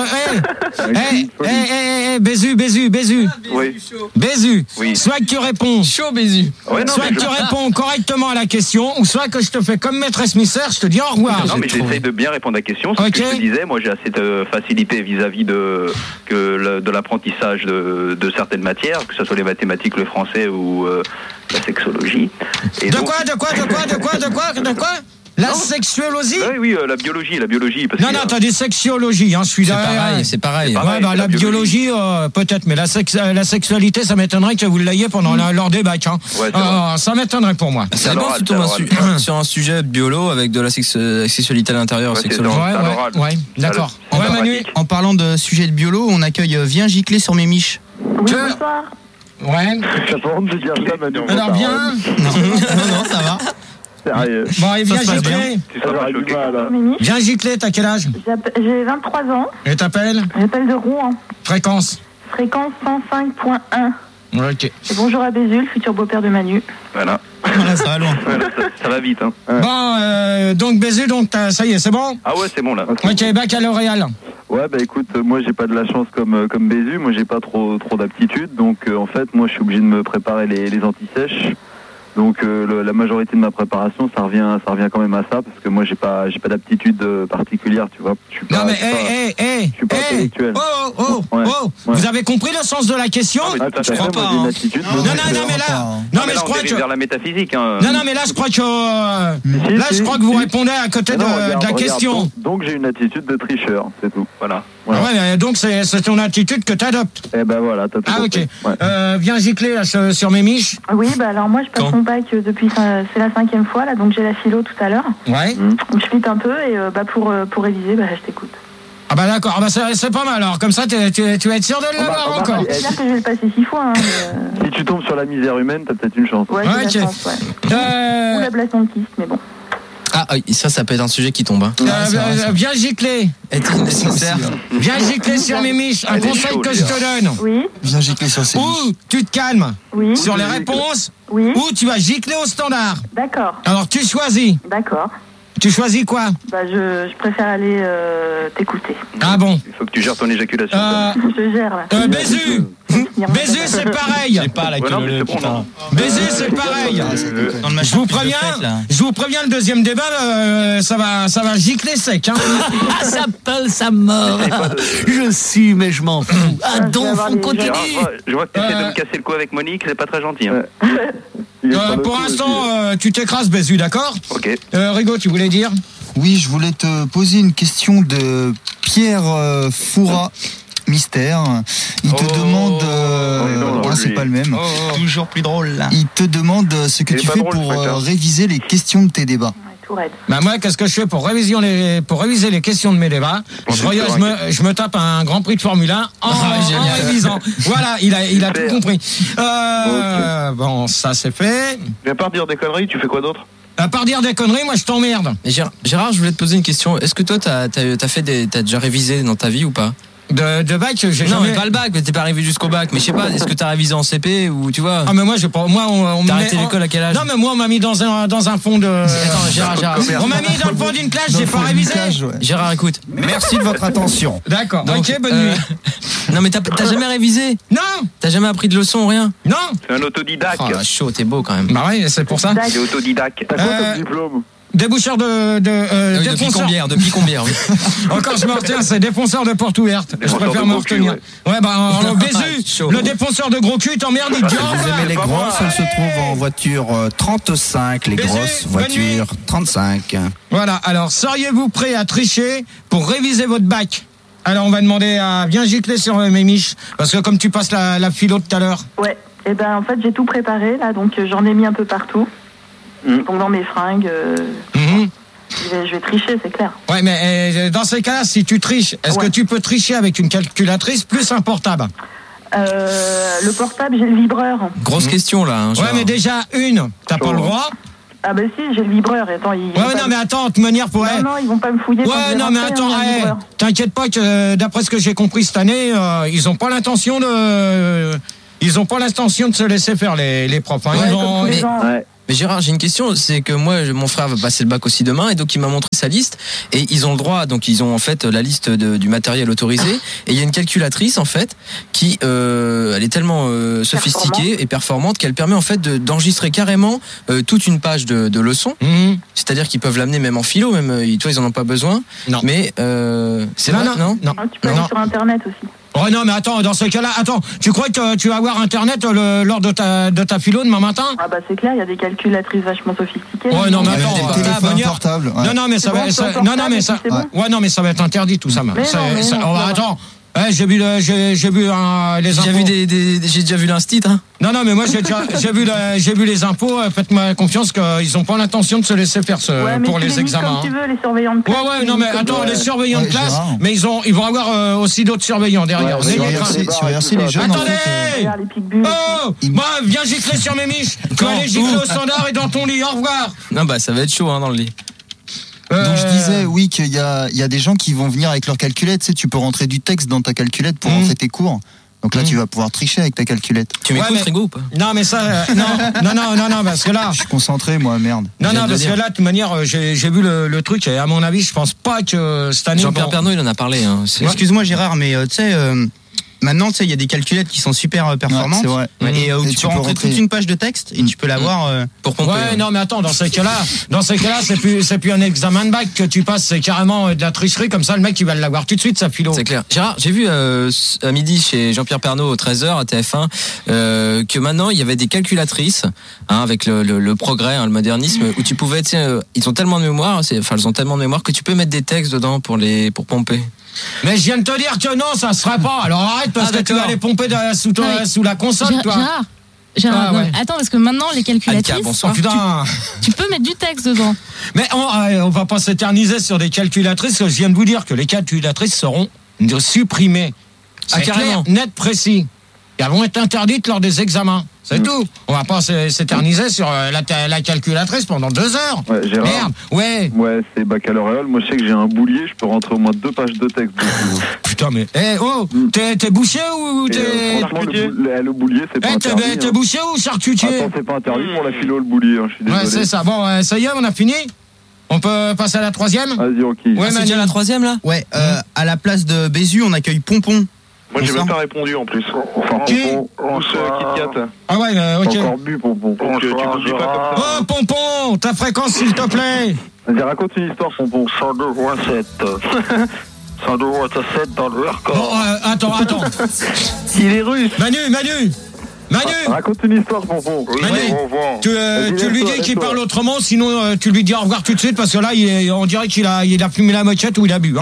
Speaker 1: hé, hé, hé, hé, Bézu, Bézu, Bézu.
Speaker 11: Oui.
Speaker 1: Bézu,
Speaker 11: Oui.
Speaker 1: soit que tu réponds chaud Bézu,
Speaker 11: Ouais, non,
Speaker 1: soit
Speaker 11: mais
Speaker 1: que tu
Speaker 11: je-
Speaker 1: réponds correctement à la question, ou soit que je te fais comme maîtresse Misser, je te dis au revoir.
Speaker 11: Non, mais j'essaye de bien répondre à la question. C'est ce que je te disais. Moi, j'ai assez de facilité vis-à-vis de, que le- de l'apprentissage de, de certaines matières, que ce soit les mathématiques, le français ou euh, la sexologie. Et
Speaker 1: De
Speaker 11: donc-
Speaker 1: quoi, de quoi, de quoi, de quoi, de quoi, de quoi La sexuologie
Speaker 11: Oui, oui, euh, la biologie, la biologie. Parce
Speaker 1: Non,
Speaker 11: qu'il y
Speaker 1: non,
Speaker 11: a-
Speaker 1: t'as dit sexuologie, hein, je suis
Speaker 2: C'est
Speaker 1: derrière.
Speaker 2: pareil, c'est pareil.
Speaker 11: C'est pareil,
Speaker 1: Ouais, bah,
Speaker 11: c'est
Speaker 1: la
Speaker 11: la
Speaker 1: biologie, euh, peut-être, mais la, sex- euh, la sexualité, ça m'étonnerait que vous l'ayez pendant la- leur débat. Hein.
Speaker 11: Ouais, c'est
Speaker 1: Ah, ça m'étonnerait pour moi.
Speaker 2: Ça
Speaker 11: à
Speaker 2: dépend
Speaker 11: l'oral,
Speaker 2: si tu tombes
Speaker 11: c'est à
Speaker 2: un su- sur un sujet biolo avec de la sex- euh, sexualité à l'intérieur,
Speaker 11: Ouais, c'est
Speaker 2: sexologie.
Speaker 11: dans-
Speaker 1: Ouais,
Speaker 11: c'est à
Speaker 1: ouais,
Speaker 11: l'oral.
Speaker 1: ouais, d'accord.
Speaker 11: C'est à
Speaker 1: Ouais,
Speaker 11: la
Speaker 1: Manu
Speaker 11: pratique.
Speaker 6: En parlant de sujet de biolo, on accueille euh, Viens gicler sur mes miches.
Speaker 8: Oui,
Speaker 1: Que-
Speaker 8: bonsoir.
Speaker 1: Ouais.
Speaker 4: T'as pas honte de dire ça, Manu?
Speaker 1: Alors bien.
Speaker 6: Non, non, non, ça va.
Speaker 4: Sérieux.
Speaker 1: Bon, et viens
Speaker 6: se passe bien.
Speaker 1: gicler.
Speaker 11: Tu seras pas
Speaker 4: J'aurais du
Speaker 11: choqué.
Speaker 4: mal, hein.
Speaker 8: Mimi,
Speaker 1: Viens gicler, t'as quel âge
Speaker 8: j'app- j'ai vingt-trois ans,
Speaker 1: Et t'appelles
Speaker 8: j'appelle de Rouen,
Speaker 1: Fréquence.
Speaker 8: fréquence cent cinq point un.
Speaker 1: Ok.
Speaker 8: Et bonjour à Bézu, le futur beau-père de Manu.
Speaker 11: Voilà.
Speaker 6: Voilà, ça va loin.
Speaker 11: Voilà, ça, ça va vite. Hein.
Speaker 1: Bon, euh, donc Bézu, donc t'as- ça y est, c'est bon.
Speaker 11: Ah ouais, c'est bon là.
Speaker 1: Ok, baccalauréat.
Speaker 4: Ouais, bah écoute, euh, moi j'ai pas de la chance comme euh, comme Bézu, moi j'ai pas trop trop d'aptitude, donc euh, en fait moi je suis obligé de me préparer les, les antisèches. Donc euh, le- la majorité de ma préparation, ça revient ça revient quand même à ça, parce que moi j'ai pas j'ai pas d'aptitude euh, particulière, tu vois. Je suis pas,
Speaker 1: Non mais
Speaker 4: je suis pas-
Speaker 1: hé hé hé
Speaker 4: je suis pas
Speaker 1: hé
Speaker 4: intellectuel.
Speaker 1: Oh oh oh
Speaker 4: Ouais,
Speaker 1: oh
Speaker 4: ouais.
Speaker 1: Vous avez compris le sens de la question
Speaker 11: Ah, mais
Speaker 4: Ah, tout à
Speaker 6: Je
Speaker 4: fait,
Speaker 6: crois
Speaker 4: moi,
Speaker 6: pas,
Speaker 4: j'ai une
Speaker 6: hein.
Speaker 4: attitude.
Speaker 6: Non,
Speaker 4: moi,
Speaker 1: Non
Speaker 4: je
Speaker 1: non
Speaker 4: suis
Speaker 1: non mais là
Speaker 6: pas.
Speaker 1: non mais
Speaker 11: là,
Speaker 1: je
Speaker 11: on
Speaker 1: crois
Speaker 11: dérive
Speaker 1: que
Speaker 11: vers la métaphysique. Hein.
Speaker 1: non non mais là je crois que euh,
Speaker 4: Si,
Speaker 1: là
Speaker 4: si,
Speaker 1: je crois que vous
Speaker 4: si.
Speaker 1: répondez à côté
Speaker 4: Mais
Speaker 1: de,
Speaker 4: non,
Speaker 1: de
Speaker 4: regarde,
Speaker 1: la
Speaker 4: regarde,
Speaker 1: question.
Speaker 4: Donc, donc j'ai une attitude de tricheur, c'est tout.
Speaker 11: Voilà.
Speaker 4: Voilà.
Speaker 1: Ah ouais, mais donc c'est c'est ton attitude que t'adoptes.
Speaker 4: Et ben voilà, t'as tout
Speaker 1: Ah ok.
Speaker 4: compris. Ouais.
Speaker 1: Euh, viens gicler là, sur sur mes miches.
Speaker 8: Oui, bah alors moi je passe
Speaker 1: Quand
Speaker 8: mon bac euh, depuis, euh, c'est la cinquième fois, là, donc j'ai la philo tout à l'heure.
Speaker 1: Ouais.
Speaker 8: Donc je flippe un peu et euh, bah, pour, euh, pour réviser, bah, je t'écoute.
Speaker 1: Ah bah d'accord. Ah bah c'est c'est pas mal. Alors comme ça t'es- tu tu vas être sûr de l'avoir
Speaker 4: bah,
Speaker 1: encore.
Speaker 4: bah,
Speaker 8: C'est clair que je vais le passer six fois. Hein, mais,
Speaker 4: Si tu tombes sur la misère humaine, t'as peut-être une chance.
Speaker 8: euh, ouais, j'ai
Speaker 1: Ok.
Speaker 8: la chance, ouais.
Speaker 1: Euh,
Speaker 8: Ou l'ablation de kyste, mais bon.
Speaker 2: Ah, oui, ça, ça peut être un sujet qui tombe. Hein.
Speaker 1: euh, euh, viens gicler.
Speaker 2: Est-il nécessaire
Speaker 1: Viens gicler sur mes miches. Un
Speaker 11: Elle est
Speaker 1: conseil
Speaker 11: chaude,
Speaker 1: que je te donne.
Speaker 8: Oui,
Speaker 6: Viens gicler sur ces miches.
Speaker 1: Ou tu te calmes
Speaker 8: oui,
Speaker 1: sur les réponses,
Speaker 8: oui,
Speaker 1: ou tu vas gicler au standard.
Speaker 8: d'accord,
Speaker 1: Alors tu choisis.
Speaker 8: d'accord.
Speaker 1: Tu choisis quoi?
Speaker 8: Bah je, je préfère aller euh, t'écouter.
Speaker 1: Ah bon.
Speaker 11: Il faut que tu gères ton éjaculation.
Speaker 1: Euh,
Speaker 8: Je gère là.
Speaker 1: euh, Bézu. Bézu c'est pareil.
Speaker 6: J'ai pas la
Speaker 11: Ouais, non, mais
Speaker 6: queue,
Speaker 11: c'est bon,
Speaker 6: putain.
Speaker 11: non.
Speaker 1: Bézu c'est pareil.
Speaker 6: Dans le
Speaker 1: Je
Speaker 6: machin
Speaker 1: vous
Speaker 6: plus de
Speaker 1: préviens,
Speaker 6: fête, là.
Speaker 1: je vous préviens, le deuxième débat, euh, ça va, ça va gicler sec. Hein.
Speaker 12: Ça s'appelle sa mort. Je suis, mais je m'en fous. Ah,
Speaker 8: je vais
Speaker 12: donc,
Speaker 8: avoir
Speaker 12: on
Speaker 8: les
Speaker 12: continue.
Speaker 11: Gérard, je vois- je vois que tu essaies
Speaker 1: Euh,
Speaker 11: de me casser le cou avec Monique, c'est pas très gentil. Hein.
Speaker 4: Il est
Speaker 1: Euh,
Speaker 4: sur le
Speaker 1: pour
Speaker 4: coup
Speaker 1: l'instant,
Speaker 4: aussi.
Speaker 1: euh, tu t'écrases, Bézu, d'accord?
Speaker 11: Ok.
Speaker 1: euh, Rigaud, tu voulais dire?
Speaker 13: Oui, je voulais te poser une question de Pierre euh, Foura. Mystère. Il te
Speaker 11: Oh.
Speaker 13: demande. euh,
Speaker 11: Oh, il est drôle,
Speaker 13: ah, c'est
Speaker 11: lui.
Speaker 13: pas le même.
Speaker 6: Toujours plus drôle, là.
Speaker 13: Il te demande ce que
Speaker 11: Il est
Speaker 13: tu
Speaker 11: pas
Speaker 13: fais
Speaker 11: drôle,
Speaker 13: pour
Speaker 11: ce mec,
Speaker 13: euh,
Speaker 11: hein.
Speaker 13: réviser les questions de tes débats.
Speaker 8: Ouais, tout raide.
Speaker 1: Bah moi, qu'est-ce que je fais pour réviser les, pour réviser les questions de mes débats? Je,
Speaker 11: c'est
Speaker 1: regarde, je,
Speaker 11: sûr,
Speaker 1: me, je me tape un Grand Prix de Formule un en, en révisant. Voilà, il a, il a tout
Speaker 11: Super.
Speaker 1: compris. Euh, Bon, ça c'est fait.
Speaker 11: Mais à part dire des conneries, tu fais quoi d'autre?
Speaker 1: À part dire des conneries, moi je t'emmerde.
Speaker 2: Et Gérard, Gérard, je voulais te poser une question. Est-ce que toi, t'as t'as- t'as fait des, t'as déjà révisé dans ta vie ou pas?
Speaker 1: De, de bac, j'ai
Speaker 2: Non,
Speaker 1: jamais...
Speaker 2: mais pas le bac, mais t'es pas arrivé jusqu'au bac. Mais je sais pas, est-ce que t'as révisé en C P ou tu vois?
Speaker 1: Ah mais moi j'ai pas, moi on, on me
Speaker 2: T'as
Speaker 1: met
Speaker 2: arrêté
Speaker 1: en-
Speaker 2: l'école à quel âge?
Speaker 1: Non mais moi on m'a mis dans un dans un fond de.
Speaker 2: Attends, Gérard, Gérard.
Speaker 1: On m'a mis dans le fond d'une classe, j'ai pas révisé.
Speaker 2: Gérard, écoute.
Speaker 13: Merci de votre attention.
Speaker 1: D'accord.
Speaker 2: Donc,
Speaker 1: Ok, bonne
Speaker 2: euh,
Speaker 1: nuit.
Speaker 2: Non, mais t'as t'as jamais révisé?
Speaker 1: Non,
Speaker 2: T'as jamais appris de leçons, rien?
Speaker 1: non.
Speaker 11: C'est un autodidacte.
Speaker 2: Oh, chaud, t'es beau quand même.
Speaker 1: Bah ouais, c'est pour ça.
Speaker 11: Il est autodidacte.
Speaker 4: T'as quoi
Speaker 1: Euh,
Speaker 4: comme diplôme?
Speaker 1: Déboucheur de de euh,
Speaker 2: Ah oui, depuis
Speaker 1: défonceur.
Speaker 2: combien? Depuis combien, oui.
Speaker 1: Encore je me retiens, c'est défonceur de porte ouverte. Je
Speaker 11: Défonceur
Speaker 1: préfère
Speaker 11: de
Speaker 1: me
Speaker 11: gros cul,
Speaker 1: retenir. Ouais, bah alors, Bézu,
Speaker 2: Chaud.
Speaker 1: le défonceur de gros cul t'emmerde, il te dit au
Speaker 13: Vous
Speaker 1: revoir.
Speaker 13: aimez les
Speaker 11: pas
Speaker 13: grosses,
Speaker 11: moi.
Speaker 13: elles se trouvent en voiture euh, trente-cinq, les
Speaker 1: Baiser,
Speaker 13: grosses
Speaker 1: bonne nuit.
Speaker 13: voitures trente-cinq.
Speaker 1: Voilà, alors seriez-vous prêt à tricher pour réviser votre bac? Alors on va demander à bien gicler sur euh, mes miches, parce que comme tu passes la, la philo tout à l'heure.
Speaker 8: Ouais, et ben en fait j'ai tout préparé là, donc euh, j'en ai mis un peu partout.
Speaker 11: Mm.
Speaker 8: Donc dans mes fringues, euh,
Speaker 1: Mhm.
Speaker 8: je, vais, je vais tricher, c'est clair.
Speaker 1: Ouais, mais euh, dans ces cas-là, si tu triches, est-ce
Speaker 8: Ouais.
Speaker 1: que tu peux tricher avec une calculatrice plus un portable?
Speaker 8: Euh, le portable, j'ai le vibreur.
Speaker 2: Grosse mmh. question là. Hein,
Speaker 1: ouais, mais déjà une, t'as pas le droit.
Speaker 8: Ah bah si, j'ai le vibreur. Attends, ils
Speaker 1: ouais, non, mais attends, de toute manière, pour.
Speaker 8: Non, non, ils vont pas me fouiller.
Speaker 1: Ouais, non, mais attends, hey, t'inquiète pas que euh, d'après ce que j'ai compris cette année, euh, ils ont pas l'intention de, euh, ils ont pas l'intention de se laisser faire les les profs. Hein,
Speaker 2: ouais,
Speaker 1: ils ont,
Speaker 2: mais, ouais. mais Gérard, j'ai une question, c'est que moi, mon frère va passer le bac aussi demain, et donc il m'a montré sa liste, et ils ont le droit, donc ils ont en fait la liste de, du matériel autorisé, et il y a une calculatrice en fait qui, euh, elle est tellement euh, sophistiquée Performant. et performante qu'elle permet en fait de, d'enregistrer carrément euh, toute une page de, de leçons. Mmh. C'est-à-dire qu'ils peuvent l'amener même en philo, même, toi ils en ont pas besoin.
Speaker 1: Non.
Speaker 2: Mais euh, c'est
Speaker 1: non,
Speaker 2: vrai,
Speaker 1: non,
Speaker 2: non,
Speaker 1: non.
Speaker 8: Ah, tu peux aller sur Internet aussi.
Speaker 1: Oh non, mais attends, dans ce cas-là, attends, tu crois que tu vas avoir Internet le, lors de ta, de ta philo demain matin?
Speaker 8: Ah bah c'est clair, il y a des calculatrices vachement sophistiquées.
Speaker 1: Ouais, non, mais attends,
Speaker 13: des téléphones portables. Ouais.
Speaker 1: Non, non, mais ça va, ça, non, non, mais ça, ouais. ouais, non, mais ça va être interdit tout ça.
Speaker 8: Mais
Speaker 1: ça,
Speaker 8: non, mais
Speaker 1: ça,
Speaker 8: non,
Speaker 1: oh, bah, attends. Ouais, j'ai vu, le, j'ai, j'ai vu un, les
Speaker 2: j'ai
Speaker 1: infos.
Speaker 2: Déjà vu des, des, j'ai déjà vu l'instit, hein.
Speaker 1: Non, non, mais moi j'ai déjà, j'ai vu, le, j'ai vu les infos. Faites-moi confiance qu'ils n'ont pas l'intention de se laisser faire ce,
Speaker 8: ouais,
Speaker 1: pour
Speaker 8: les,
Speaker 1: les examens.
Speaker 8: Comme tu veux, les surveillants de classe.
Speaker 1: Ouais, ouais, non, mais attends,
Speaker 8: ouais.
Speaker 1: les surveillants
Speaker 13: ouais,
Speaker 1: de classe,
Speaker 13: Gérard.
Speaker 1: mais ils ont, ils vont avoir euh, aussi d'autres surveillants derrière.
Speaker 13: Ouais, sur R C, sur R C, les jeunes.
Speaker 1: Attendez,
Speaker 13: en fait,
Speaker 1: euh... oh, moi, viens gicler sur mes miches. Tu vas aller gicler au standard et dans ton lit. Au revoir.
Speaker 2: Non, bah ça va être chaud, hein, dans le lit.
Speaker 13: Euh... Donc je disais, oui, qu'il y a, il y a des gens qui vont venir avec leur calculette. Tu sais, tu peux rentrer du texte dans ta calculette pour mmh. rentrer tes cours. Donc là, mmh. tu vas pouvoir tricher avec ta calculette.
Speaker 2: Tu m'écoutes, ouais, Frigo, ou pas?
Speaker 1: Non, mais ça, euh, non, non, non, non, non, parce que là.
Speaker 13: Je suis concentré, moi, merde.
Speaker 1: Non, non, parce que là, de toute manière, j'ai, j'ai vu le, le truc, et à mon avis, je pense pas que cette année.
Speaker 2: Jean-Pierre bon... Pernaut, il en a parlé. Hein.
Speaker 6: Ouais. Excuse-moi, Gérard, mais euh, tu sais. Euh... Maintenant, tu sais, il y a des calculettes qui sont super euh, performantes. Ouais, c'est vrai. Et euh, où et tu, tu peux rentrer rentrer toute une page de texte et tu peux l'avoir euh,
Speaker 2: pour pomper.
Speaker 1: Ouais, ouais, non, mais attends, dans ces cas-là, dans ces cas-là, c'est plus, c'est plus un examen de bac que tu passes, c'est carrément de la tricherie, comme ça, le mec, il va l'avoir tout de suite, sa philo.
Speaker 2: C'est clair. Gérard, j'ai vu euh, à midi chez Jean-Pierre Pernaut au treize heures à T F un euh, que maintenant, il y avait des calculatrices, hein, avec le, le, le progrès, hein, le modernisme, où tu pouvais, tu sais, euh, ils ont tellement de mémoire, c'est, enfin, ils ont tellement de mémoire que tu peux mettre des textes dedans pour les, pour pomper.
Speaker 1: Mais je viens de te dire que non, ça se fera pas. Alors arrête parce ah, que tu vas aller pomper de, sous, toi, ouais. sous la console,
Speaker 14: Gérard,
Speaker 1: toi.
Speaker 14: Gérard, Gérard ah, ouais. attends, parce que maintenant les calculatrices,
Speaker 1: bon sang, putain.
Speaker 14: Tu, tu peux mettre du texte dedans.
Speaker 1: Mais on, on va pas s'éterniser sur des calculatrices. Je viens de vous dire que les calculatrices seront supprimées. C'est ah, carrément clair, net, précis. Et elles vont être interdites lors des examens. C'est mmh. tout. On va pas s'éterniser sur la, la calculatrice pendant deux heures.
Speaker 4: Ouais, Gérard.
Speaker 1: Merde. Ouais.
Speaker 4: Ouais, c'est baccalauréat. Moi, je sais que j'ai un boulier. Je peux rentrer au moins deux pages de texte.
Speaker 1: Putain, mais. Eh, hey, oh, mmh. t'es, t'es bouché ou t'es.
Speaker 4: Euh, franchement, le, le, le boulier, c'est pas hey, interdit.
Speaker 1: T'es, t'es
Speaker 4: hein.
Speaker 1: bouché ou charcutier?
Speaker 4: Attends, c'est pas interdit pour la philo, le boulier. Hein, je suis désolé.
Speaker 1: Ouais, c'est ça. Bon, ça y est, on a fini. On peut passer à la troisième?
Speaker 4: Vas-y, ok.
Speaker 1: Ouais,
Speaker 2: ah, c'est déjà la troisième, là?
Speaker 6: Ouais, euh, à la place de Bézu, on accueille Pompon.
Speaker 9: Moi, j'ai même pas répondu en plus.
Speaker 4: Enfin,
Speaker 1: qui
Speaker 9: Pompon, Kit Kat.
Speaker 1: Ah ouais, euh, ok.
Speaker 4: Encore bu, Pompon.
Speaker 9: Donc, tu m'oublies pas comme ça.
Speaker 1: Oh, Pompon, ta fréquence, s'il te plaît.
Speaker 4: Vas-y, raconte une histoire, Pompon.
Speaker 9: cent deux virgule sept. cent deux virgule sept dans le record.
Speaker 1: Bon, euh, attends, attends.
Speaker 9: Il est russe.
Speaker 1: Manu, Manu. Manu
Speaker 4: ah, raconte une histoire, Pompon.
Speaker 1: Manu, tu, euh, tu lui dis qu'il parle autrement, sinon euh, tu lui dis au revoir tout de suite parce que là, il est, on dirait qu'il a, il a fumé la moquette ou il a bu. Hein.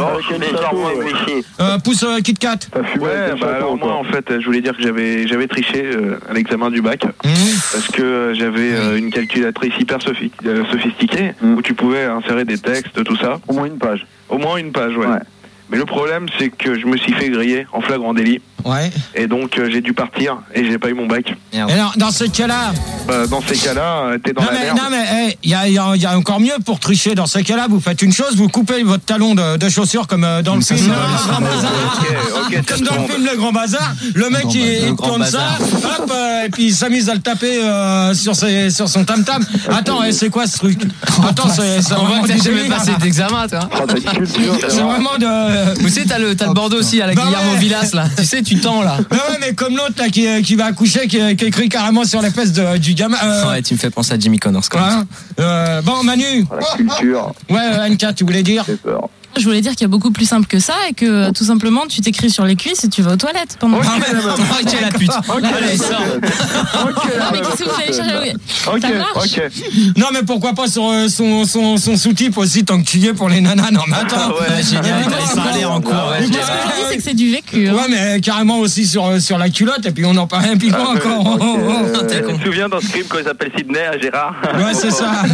Speaker 1: Euh, pousse euh, Kit Kat.
Speaker 9: Ouais, bah alors moi en fait, je voulais dire que j'avais, j'avais triché euh, à l'examen du bac mmh. parce que euh, j'avais euh, une calculatrice hyper sophistiquée mmh. où tu pouvais insérer des textes, tout ça.
Speaker 4: Au moins une page.
Speaker 9: Au moins une page, ouais.
Speaker 4: ouais.
Speaker 9: Mais le problème, c'est que je me suis fait griller en flagrant délit.
Speaker 1: Ouais.
Speaker 9: Et donc, euh, j'ai dû partir et j'ai pas eu mon bac.
Speaker 1: Merde. Et alors, dans ce cas-là.
Speaker 9: Bah, dans ces cas-là, euh, t'es dans
Speaker 1: non
Speaker 9: la
Speaker 1: mais,
Speaker 9: merde.
Speaker 1: Non, mais il hey, y, a, y, a, y a encore mieux pour tricher. Dans ces cas-là, vous faites une chose, vous coupez votre talon de, de chaussure comme euh, dans le film Le Grand Bazar.
Speaker 9: Okay, okay,
Speaker 1: comme dans le film Le Grand Bazar. Le mec, il, il tourne ça, hop, euh, et puis il s'amuse à le taper euh, sur, ses, sur son tam-tam. Attends, hey, c'est quoi ce truc? Attends, c'est, c'est
Speaker 2: on
Speaker 1: vraiment.
Speaker 2: voit que t'as jamais passé d'examen, toi.
Speaker 1: C'est vraiment de.
Speaker 2: Vous savez, t'as le, t'as le Bordeaux aussi, à la
Speaker 1: bah
Speaker 2: Guillermo
Speaker 1: ouais.
Speaker 2: Villas, là. Tu sais, tu tends, là.
Speaker 1: Bah ouais, mais comme l'autre, là, qui, qui va accoucher, qui, qui écrit carrément sur les fesses de, du gamin. Euh...
Speaker 2: Ouais, tu me fais penser à Jimmy Connors, comme
Speaker 1: hein ça. Euh, bon, Manu.
Speaker 4: La culture.
Speaker 1: Ouais, Anka, tu voulais dire?
Speaker 4: J'ai peur.
Speaker 14: Je voulais dire qu'il y a beaucoup plus simple que ça et que tout simplement tu t'écris sur les cuisses et tu vas aux toilettes pendant.
Speaker 1: Ok, ok la pute.
Speaker 14: Ok, allez, sors. Ok. Non mais qu'est-ce que vous allez chercher?
Speaker 9: Ok, ok.
Speaker 1: Non mais pourquoi pas sur euh, son son son sous-type aussi tant que tu y es pour les nanas. Non mais attends.
Speaker 2: Ouais, génial. Ça a l'air en cours.
Speaker 14: Ce que je dis c'est que c'est du vécu.
Speaker 1: Ouais mais carrément aussi sur sur la culotte et puis on en parle un peu encore.
Speaker 9: Tu te souviens dans ce film quand il s'appelle Sydney à Gérard?
Speaker 1: Ouais c'est ça.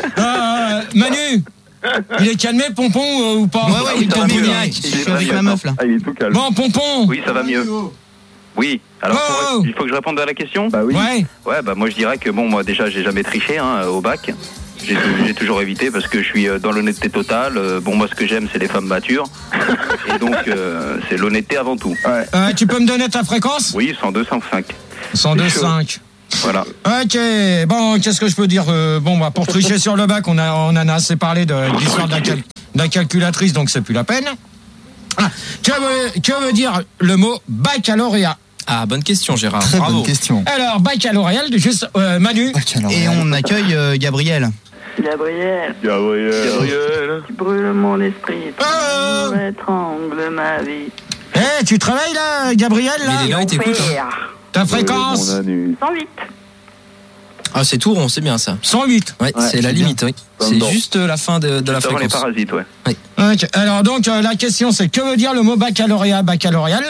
Speaker 1: Manu. Il est calmé, Pompon, euh, ou pas?
Speaker 6: Ouais, ouais, il est calmé, je suis avec ma meuf là.
Speaker 4: Ah, il est tout calme.
Speaker 1: Bon, Pompon.
Speaker 9: Oui, ça va mieux.
Speaker 11: Oui. Alors,
Speaker 1: Oh
Speaker 11: pour- il faut que je réponde à la question.
Speaker 4: Bah oui.
Speaker 1: Ouais.
Speaker 11: Ouais, bah moi je dirais que bon, moi déjà j'ai jamais triché hein, au bac. J'ai, j'ai toujours évité parce que je suis euh, dans l'honnêteté totale. Euh, bon, moi ce que j'aime c'est les femmes matures. Et donc euh, c'est l'honnêteté avant tout.
Speaker 4: Ouais.
Speaker 1: Euh, tu peux me donner ta fréquence?
Speaker 11: Oui, cent deux, cent cinq.
Speaker 1: cent deux virgule cinq.
Speaker 11: Voilà.
Speaker 1: Ok, bon, qu'est-ce que je peux dire euh, Bon, bah, pour tricher sur le bac, on, a, on en a assez parlé de, de l'histoire de la, cal- de la calculatrice, donc c'est plus la peine. Ah, que, veut, que veut dire le mot baccalauréat?
Speaker 2: Ah, bonne question, Gérard.
Speaker 13: Très
Speaker 2: Bravo.
Speaker 13: bonne question.
Speaker 1: Alors, baccalauréat, juste euh, Manu.
Speaker 6: Et on accueille euh, Gabriel.
Speaker 8: Gabriel,
Speaker 9: Gabriel. Gabriel.
Speaker 8: tu brûles mon esprit, tu
Speaker 1: Oh
Speaker 8: étrangles ma vie.
Speaker 1: Eh, tu travailles là, Gabriel là
Speaker 2: Mais il est là, il t'écoute. hein.
Speaker 1: Ta fréquence?
Speaker 8: cent huit.
Speaker 2: Ah, c'est tout rond, c'est bien ça.
Speaker 1: cent huit.
Speaker 2: Ouais,
Speaker 4: Ouais,
Speaker 2: c'est la
Speaker 4: c'est
Speaker 2: limite, oui. C'est
Speaker 9: Dedans.
Speaker 2: juste la fin de, de la
Speaker 11: Juste avant les
Speaker 2: fréquence.
Speaker 11: parasites, ouais.
Speaker 1: Ok, alors donc euh, la question c'est que veut dire le mot baccalauréat, baccalauréal?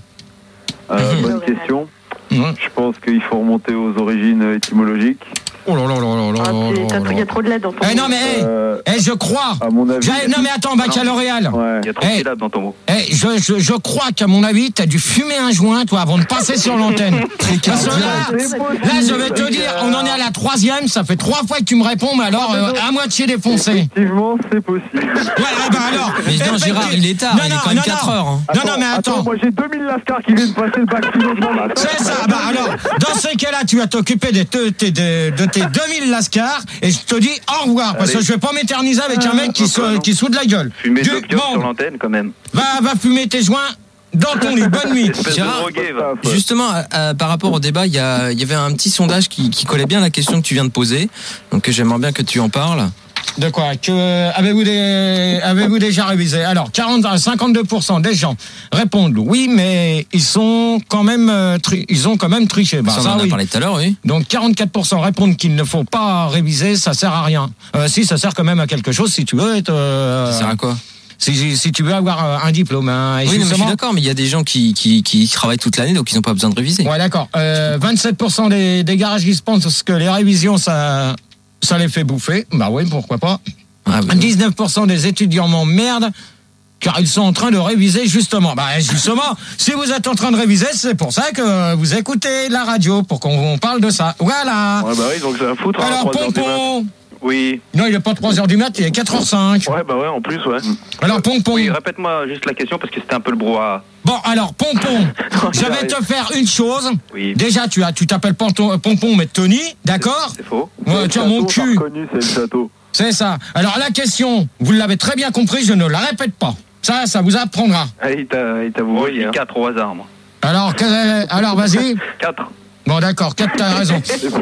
Speaker 4: Euh,
Speaker 2: Mhm.
Speaker 4: bonne question.
Speaker 1: Mhm.
Speaker 4: Je pense qu'il faut remonter aux origines étymologiques.
Speaker 1: Oh là là là là là
Speaker 8: Ah,
Speaker 1: là
Speaker 8: c'est-
Speaker 1: là
Speaker 8: t'as-
Speaker 1: là.
Speaker 8: Il y a trop de lettres dans ton
Speaker 1: Eh non mais, eh,
Speaker 4: Euh,
Speaker 1: eh, je crois.
Speaker 4: à mon avis.
Speaker 1: J'ai- Non mais attends, baccalauréal.
Speaker 4: Ouais.
Speaker 11: Il y a trop de
Speaker 1: Hey.
Speaker 11: syllabes dans ton mot.
Speaker 1: Eh, je, je, je crois qu'à mon avis, t'as dû fumer un joint, toi, avant de passer sur l'antenne. Parce que là, là, je vais te dire, on en est à la troisième, ça fait trois fois que tu me réponds, mais alors, euh, à moitié défoncé.
Speaker 4: Effectivement, c'est possible.
Speaker 1: Ouais, eh ben alors.
Speaker 2: Mais non, Gérard, il est tard,
Speaker 1: Non,
Speaker 2: il est
Speaker 1: non,
Speaker 2: quand même
Speaker 1: non,
Speaker 2: quatre
Speaker 1: non.
Speaker 2: heures. hein.
Speaker 1: Non, non, mais attends.
Speaker 4: Moi j'ai deux mille lascars qui viennent passer le bac philo demain matin.
Speaker 1: C'est ça, bah alors, dans ces cas-là, tu vas t'occuper de, te- te- de, de tes deux mille lascars, et je te dis au revoir, parce
Speaker 11: Allez.
Speaker 1: que je vais pas m'éterniser avec un mec qui se, qui se fout de la gueule.
Speaker 11: Fumer de
Speaker 1: Du-
Speaker 11: l'opium
Speaker 1: bon,
Speaker 11: sur l'antenne quand même.
Speaker 1: va, va fumer tes joints dans ton lit. Bonne nuit.
Speaker 11: Espèce de
Speaker 2: Gérard,
Speaker 11: drogué, va.
Speaker 2: Justement, euh, euh, par rapport au débat, il y, a- il y avait un petit sondage qui, qui collait bien à la question que tu viens de poser. Donc j'aimerais bien que tu en parles.
Speaker 1: De quoi que avez-vous des, avez-vous déjà révisé? Alors, quarante à cinquante-deux pour cent des gens répondent oui, mais ils sont quand même, euh, tri- ils ont quand même triché. Bah,
Speaker 2: Ça, on
Speaker 1: ça,
Speaker 2: en a
Speaker 1: oui.
Speaker 2: parlé tout à l'heure, oui.
Speaker 1: Donc, quarante-quatre pour cent répondent qu'il ne faut pas réviser, ça sert à rien. Euh, si, ça sert quand même à quelque chose si tu veux être. euh,
Speaker 2: Ça sert à quoi?
Speaker 1: si, si tu veux avoir euh, un diplôme. Hein, et
Speaker 2: Oui, non, mais je suis
Speaker 1: justement-
Speaker 2: d'accord, mais il y a des gens qui, qui, qui travaillent toute l'année, donc ils n'ont pas besoin de réviser.
Speaker 1: Ouais, d'accord. Euh, vingt-sept pour cent des, des garagistes pensent que les révisions, ça, ça les fait bouffer. Bah oui, pourquoi pas.
Speaker 2: Ah, oui.
Speaker 1: dix-neuf pour cent des étudiants m'emmerdent car ils sont en train de réviser justement. Bah justement, si vous êtes en train de réviser, c'est pour ça que vous écoutez la radio, pour qu'on parle de ça. Voilà.
Speaker 9: Ouais, bah oui, donc ça va foutre. hein,
Speaker 1: Alors,
Speaker 9: trois heures du mat.
Speaker 1: Pompon.
Speaker 9: Oui.
Speaker 1: Non, il n'est pas trois heures du mat, il est quatre heures cinq.
Speaker 9: Ouais, bah ouais, en plus, ouais.
Speaker 1: Alors, Pompon.
Speaker 11: Oui, répète-moi juste la question parce que c'était un peu le brouhaha.
Speaker 1: Bon, alors, Pompon, je vais te faire une chose.
Speaker 11: Oui.
Speaker 1: Déjà, tu as, tu t'appelles Ponton- Pompon, mais Tony, d'accord?
Speaker 11: C'est faux.
Speaker 1: Ouais, tu as mon cul.
Speaker 4: Connu, c'est le château.
Speaker 1: C'est ça. Alors, la question, vous l'avez très bien compris, je ne la répète pas. Ça, ça vous apprendra.
Speaker 9: Ah, il t'a, il t'a
Speaker 11: Moi,
Speaker 9: voulu,
Speaker 11: je dis
Speaker 9: hein.
Speaker 11: quatre au hasard, moi.
Speaker 1: Alors, que- alors vas-y.
Speaker 11: quatre.
Speaker 1: Bon, d'accord, quatre, t'as raison.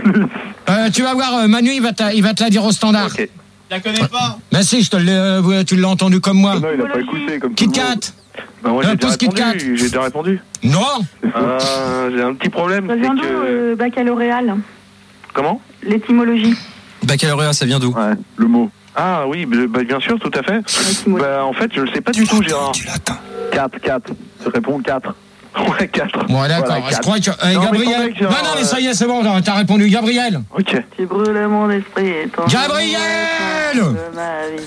Speaker 1: Euh, tu vas voir, euh, Manu, il va, t'a- il va te la dire au standard.
Speaker 11: Ok.
Speaker 6: Je la connais pas.
Speaker 1: Ben si, je te l'ai, euh, tu l'as entendu comme moi.
Speaker 4: Non, il a pas écouté comme tout
Speaker 1: Kit
Speaker 4: le monde.
Speaker 1: Kat.
Speaker 9: Bah, moi,
Speaker 1: Euh,
Speaker 9: j'ai déjà
Speaker 1: pose Kit Kat.
Speaker 9: répondu. J'ai déjà répondu.
Speaker 1: Non.
Speaker 9: Euh, j'ai un petit problème,
Speaker 8: Ça
Speaker 9: c'est
Speaker 8: vient d'où,
Speaker 9: que.
Speaker 8: euh, baccalauréal?
Speaker 9: Comment?
Speaker 8: L'étymologie.
Speaker 2: Baccalauréat, ça vient d'où?
Speaker 4: Ouais, le mot.
Speaker 9: Ah oui, bah, bah, bien sûr, tout à fait. Bah, en fait, je le sais pas du tout, Gérard.
Speaker 4: quatre, quatre. Je réponds quatre.
Speaker 9: Ouais, quatre.
Speaker 1: Bon, d'accord,
Speaker 4: Voilà,
Speaker 1: je
Speaker 4: quatre.
Speaker 1: crois que... euh,
Speaker 9: Non, mais
Speaker 1: Gabriel...
Speaker 9: ton mec,
Speaker 1: Non,
Speaker 9: genre,
Speaker 1: non, mais ça y
Speaker 9: euh,
Speaker 1: est, c'est bon, t'as répondu Gabriel.
Speaker 9: Ok.
Speaker 8: Tu brûles mon esprit. étrangle
Speaker 1: Gabriel
Speaker 8: de ma vie.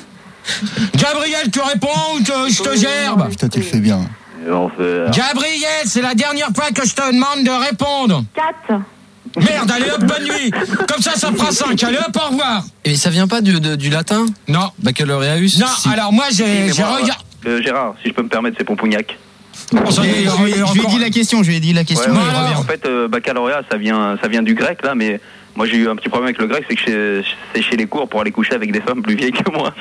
Speaker 1: Gabriel, tu réponds ou te- je te gerbe?
Speaker 13: Putain, tu le fais bien.
Speaker 4: L'enfer.
Speaker 1: Gabriel, c'est la dernière fois que je te demande de répondre.
Speaker 8: quatre.
Speaker 1: Merde, allez hop, bonne nuit. Comme ça, ça fera cinq. Allez hop, au revoir.
Speaker 2: Et ça vient pas du, de- du latin?
Speaker 1: Non.
Speaker 2: Baccalauréaus?
Speaker 1: Non,
Speaker 2: Si.
Speaker 1: alors moi, j'ai
Speaker 11: Mais
Speaker 1: j'ai
Speaker 11: moi,
Speaker 1: regardé...
Speaker 11: euh, Gérard, si je peux me permettre, c'est Pompougnac.
Speaker 1: Bon, ça y est,
Speaker 6: Je,
Speaker 1: il-
Speaker 6: lui-
Speaker 1: il-
Speaker 6: je lui ai
Speaker 1: encore-
Speaker 6: dit la question, je lui ai dit la question,
Speaker 11: Ouais,
Speaker 6: il
Speaker 11: ouais,
Speaker 6: revient.
Speaker 11: en fait, euh, baccalauréat, ça vient, ça vient du grec, là, mais moi j'ai eu un petit problème avec le grec, c'est que j'ai séché les cours pour aller coucher avec des femmes plus vieilles que moi.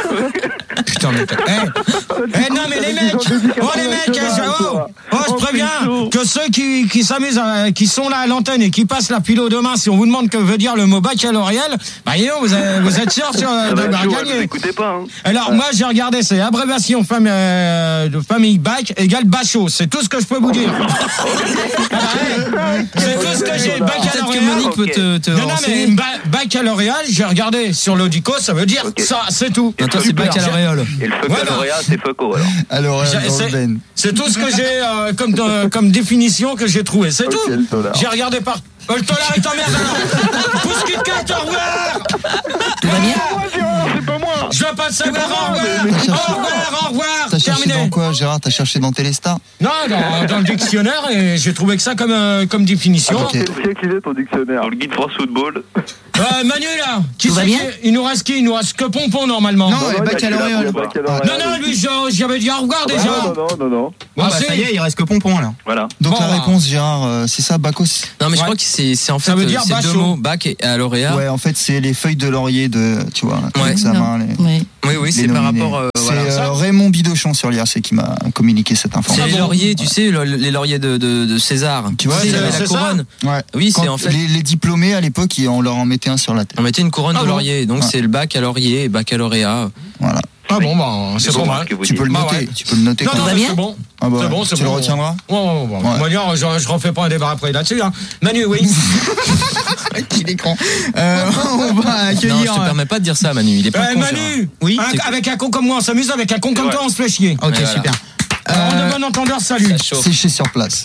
Speaker 1: Putain, mais... t'as- Eh, eh, non, mais les mecs... Oh, les mecs, eh, je- oh, oh, je préviens que ceux qui, qui s'amusent, à- qui sont là à l'antenne et qui passent la philo demain, si on vous demande que veut dire le mot baccalauréal, bah, dis donc, vous êtes, vous êtes sûr sur,
Speaker 11: Ça va
Speaker 1: d'avoir
Speaker 11: être chaud,
Speaker 1: gagné.
Speaker 11: vous écoutez pas, hein.
Speaker 1: Alors, moi, j'ai regardé, c'est abréviation fam- euh, de famille bac égale bachot. C'est tout ce que je peux vous dire. Ah, ouais, c'est tout ce que j'ai.
Speaker 2: Peut-être que
Speaker 1: Baccalauréat.
Speaker 2: Monique peut te, te
Speaker 1: Non, non, mais
Speaker 2: renseigner.
Speaker 1: ba- baccalauréat, j'ai regardé sur l'Audico, ça veut dire
Speaker 11: Ok.
Speaker 1: ça, c'est tout.
Speaker 2: Non, toi, c'est
Speaker 1: Super.
Speaker 2: baccalauréal.
Speaker 11: Et le baccalauréat, c'est Foucault, alors.
Speaker 13: Alors,
Speaker 1: J'ai-
Speaker 13: dans
Speaker 1: c'est-
Speaker 13: le ben.
Speaker 1: C'est tout ce que j'ai euh, comme, euh, comme définition que j'ai trouvé. C'est
Speaker 4: Ok,
Speaker 1: tout.
Speaker 4: le tolard.
Speaker 1: J'ai regardé par. Oh, le tolard, il t'emmerde alors. Pousse Kit Kat, au revoir.
Speaker 9: Moi, Gérard, c'est pas moi.
Speaker 1: Je veux pas savoir. Au revoir. Au revoir. Au revoir.
Speaker 13: T'as cherché
Speaker 1: Terminé.
Speaker 13: dans quoi, Gérard? T'as cherché dans Téléstar?
Speaker 1: Non, dans, dans le dictionnaire, et j'ai trouvé que ça comme, euh, comme définition.
Speaker 4: Attends, quel siècle il est ton dictionnaire?
Speaker 11: Dans le guide France Football.
Speaker 1: Euh, Manu, là, qui
Speaker 6: Tout va
Speaker 1: c'est
Speaker 6: bien
Speaker 1: qui- il nous reste qui? Il nous reste que Pompon, normalement.
Speaker 6: Non,
Speaker 4: Non,
Speaker 6: ouais,
Speaker 4: non, il y a
Speaker 6: baccalauréat.
Speaker 4: que la- baccalauréat.
Speaker 1: Non, non, lui, je- j'avais dit au revoir déjà.
Speaker 4: Non, non, non, non.
Speaker 6: Bon,
Speaker 1: Ah,
Speaker 6: bah,
Speaker 1: si.
Speaker 6: ça y est, il reste que Pompon alors.
Speaker 11: Voilà.
Speaker 13: Donc
Speaker 1: Bon,
Speaker 13: la
Speaker 1: bah.
Speaker 13: réponse, Gérard, euh, c'est ça, Bacos?
Speaker 2: Non, mais je
Speaker 1: Ouais.
Speaker 2: crois que c'est c'est en fait
Speaker 1: Ça veut
Speaker 2: euh,
Speaker 1: dire
Speaker 2: c'est deux
Speaker 1: bachot.
Speaker 2: mots, bac et à lauréat.
Speaker 13: Ouais, en fait, c'est les feuilles de laurier de, tu vois,
Speaker 2: Ouais.
Speaker 13: l'examen. Les,
Speaker 14: Ouais.
Speaker 2: Oui, oui,
Speaker 13: les
Speaker 2: c'est par
Speaker 13: nominés.
Speaker 2: rapport. euh,
Speaker 13: C'est
Speaker 2: voilà.
Speaker 13: euh, Raymond Bidochon sur l'I R C qui m'a communiqué cette
Speaker 2: C'est
Speaker 13: information.
Speaker 2: les lauriers, tu sais, le- les lauriers de, de, de César.
Speaker 13: Tu vois,
Speaker 2: Tu sais, il
Speaker 13: c'est-
Speaker 2: avait
Speaker 1: c'est
Speaker 2: la
Speaker 1: ça
Speaker 2: couronne.
Speaker 13: Ouais.
Speaker 2: Oui,
Speaker 13: Quand
Speaker 2: c'est en fait.
Speaker 13: les, les diplômés à l'époque, ils- on leur en mettait un sur la tête.
Speaker 2: On mettait une couronne
Speaker 1: Ah
Speaker 2: de
Speaker 1: bon
Speaker 2: laurier, donc
Speaker 13: Ouais.
Speaker 2: c'est le bac à laurier et baccalauréat.
Speaker 13: Voilà.
Speaker 1: Ah bon, bah, c'est pas mal.
Speaker 11: ce que vous
Speaker 13: Tu peux le
Speaker 1: Bah
Speaker 13: noter.
Speaker 1: ouais.
Speaker 13: Tu peux le noter
Speaker 1: Non,
Speaker 13: quand
Speaker 1: non,
Speaker 13: même.
Speaker 1: mais c'est bon.
Speaker 13: Ah bah,
Speaker 1: C'est bon, c'est
Speaker 13: tu
Speaker 1: bon.
Speaker 13: le retiendras.
Speaker 1: Ouais, ouais, ouais.
Speaker 13: Ouais.
Speaker 1: On va dire, je, je refais pas un débat après là-dessus. Hein. Manu, oui.
Speaker 6: Petit écran. Euh, on va
Speaker 2: Non, je
Speaker 6: accueillir.
Speaker 2: te permets pas de dire ça, Manu. Il est pas
Speaker 1: Euh,
Speaker 2: con,
Speaker 1: Manu,
Speaker 2: Gérard.
Speaker 6: Oui,
Speaker 1: un-
Speaker 6: c'est-
Speaker 1: avec un con comme moi, on s'amuse. Avec un con comme
Speaker 11: Ouais.
Speaker 1: toi, on se fait chier.
Speaker 6: Ok,
Speaker 2: Voilà.
Speaker 6: super.
Speaker 1: Alors,
Speaker 6: Euh,
Speaker 1: de bon entendeur, salut.
Speaker 2: Ça chauffe.
Speaker 13: Sécher sur place.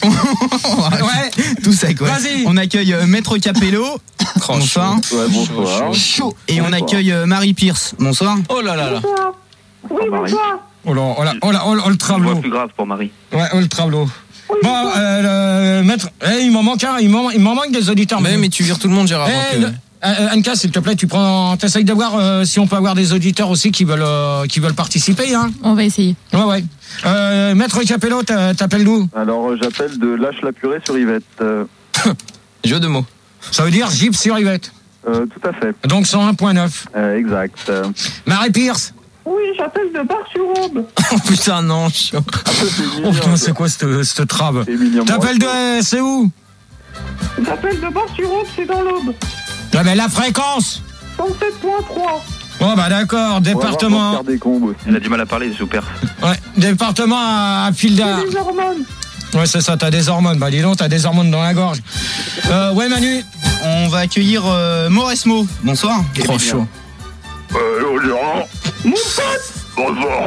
Speaker 1: Ouais.
Speaker 6: Tout sec, ouais.
Speaker 1: Vas-y.
Speaker 6: On accueille euh, Maître Capello. Bonsoir.
Speaker 4: Ouais, bonsoir.
Speaker 6: Chaud. Et on accueille euh, Marie Pierce. Bonsoir.
Speaker 2: Oh là là là.
Speaker 8: Oui, bonsoir.
Speaker 1: Oh là, oh là, oh là, oh là, oh, le
Speaker 11: Voix
Speaker 1: tableau.
Speaker 11: plus grave pour Marie.
Speaker 1: Ouais, oh, le tableau. Bon, euh, le maître, eh, il m'en manque un, il m'en il m'en manque des auditeurs.
Speaker 2: Mais,
Speaker 1: Manu.
Speaker 2: mais tu vires tout le monde, Gérard.
Speaker 1: Eh,
Speaker 2: donc, euh,
Speaker 1: le- euh, Anka, s'il te plaît, tu prends, t'essayes de voir euh, si on peut avoir des auditeurs aussi qui veulent, euh, qui veulent participer, hein.
Speaker 14: On va essayer.
Speaker 1: Ouais, ouais. Euh, Maître Capello, t'a- t'appelles d'où?
Speaker 4: Alors, euh, j'appelle de Lâche la purée sur Yvette. Euh,
Speaker 2: Jeu de mots.
Speaker 1: Ça veut dire Jeep sur Yvette.
Speaker 4: euh, tout à fait.
Speaker 1: Donc cent un point neuf.
Speaker 4: Euh, exact. Euh,
Speaker 1: Marie Pierce.
Speaker 8: Oui, j'appelle de Bar-sur-Aube.
Speaker 2: Oh putain, non. chaud.
Speaker 1: Oh putain, c'est quoi cette, cette trave? T'appelles de, c'est où?
Speaker 8: J'appelle de Bar-sur-Aube, c'est dans l'Aube.
Speaker 1: Ah ben la fréquence.
Speaker 8: cent sept point trois.
Speaker 1: Bon bah d'accord, département.
Speaker 11: Elle a du mal à parler, super.
Speaker 1: Ouais, département à, à fil d'art.
Speaker 8: Des hormones.
Speaker 1: Ouais, c'est ça, t'as des hormones. Bah dis donc, t'as des hormones dans la gorge. Euh, ouais, Manu.
Speaker 6: On va accueillir euh, Mauresmo. Bonsoir.
Speaker 2: Trop chaud.
Speaker 4: Hello, Gérard.
Speaker 8: Mon pote.
Speaker 4: Bonsoir.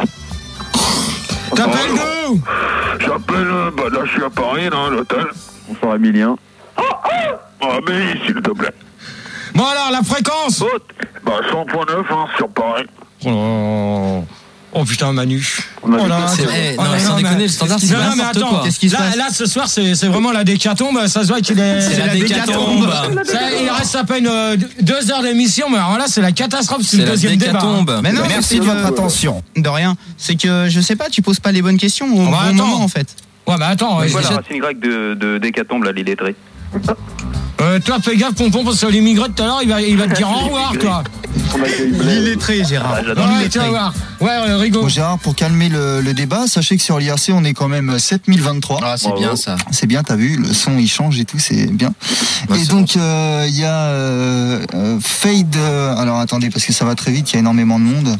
Speaker 1: T'appelles d'où?
Speaker 4: J'appelle, euh, bah là, je suis à Paris, là, à l'hôtel. Bonsoir, Emilien. Ah, mais s'il te plaît.
Speaker 1: Bon alors, la fréquence.
Speaker 4: Bah, cent point neuf, hein, sur Paris.
Speaker 1: Oh, oh putain, Manu.
Speaker 4: On a
Speaker 1: Oh là,
Speaker 2: C'est-
Speaker 1: tu-
Speaker 2: eh,
Speaker 1: oh
Speaker 2: non,
Speaker 1: là,
Speaker 2: sans
Speaker 1: mais-
Speaker 2: déconner, le standard, c'est
Speaker 1: Non, non, mais
Speaker 2: n'importe
Speaker 1: attends,
Speaker 2: quoi.
Speaker 6: Qu'est-ce qui se
Speaker 1: là,
Speaker 6: passe
Speaker 1: là, ce soir, c'est c'est vraiment la décatombe. Ça se voit qu'il est.
Speaker 2: C'est la décatombe.
Speaker 1: Ça, il reste à peine euh, deux heures d'émission, mais alors là, c'est la catastrophe. C'est
Speaker 2: C'est
Speaker 1: le
Speaker 2: la
Speaker 1: deuxième débat.
Speaker 2: décatombe.
Speaker 1: hein.
Speaker 6: Mais non,
Speaker 13: Merci
Speaker 6: c'est
Speaker 13: de
Speaker 6: que-
Speaker 13: votre attention.
Speaker 6: De rien. C'est que je sais pas, tu poses pas les bonnes questions au
Speaker 1: Oh, bah,
Speaker 6: bon
Speaker 1: attends.
Speaker 6: moment en fait.
Speaker 1: Ouais, bah attends.
Speaker 11: C'est
Speaker 1: euh,
Speaker 11: quoi la
Speaker 1: déjà-
Speaker 11: racine grecque de, de d'hécatombe, là, l'illettré?
Speaker 1: euh, toi, fais gaffe, Pompon, parce que l'immigré tout à l'heure, il va, il va te dire au revoir, toi.
Speaker 6: L'illettré, Gérard.
Speaker 11: Ah, j'adore.
Speaker 1: Ouais, tu
Speaker 6: l'illettré.
Speaker 1: vas voir. Ouais, euh, Rigo.
Speaker 13: Bon, Gérard, pour calmer le, le débat, sachez que sur l'I R C, on est quand même sept mille vingt-trois.
Speaker 2: Ah, c'est bien ça.
Speaker 13: C'est bien, t'as vu, le son il change et tout, c'est bien.
Speaker 2: Ouais,
Speaker 13: et
Speaker 2: c'est
Speaker 13: donc, euh, il y a euh, euh, Fade. euh, alors attendez, parce que ça va très vite, il y a énormément de monde.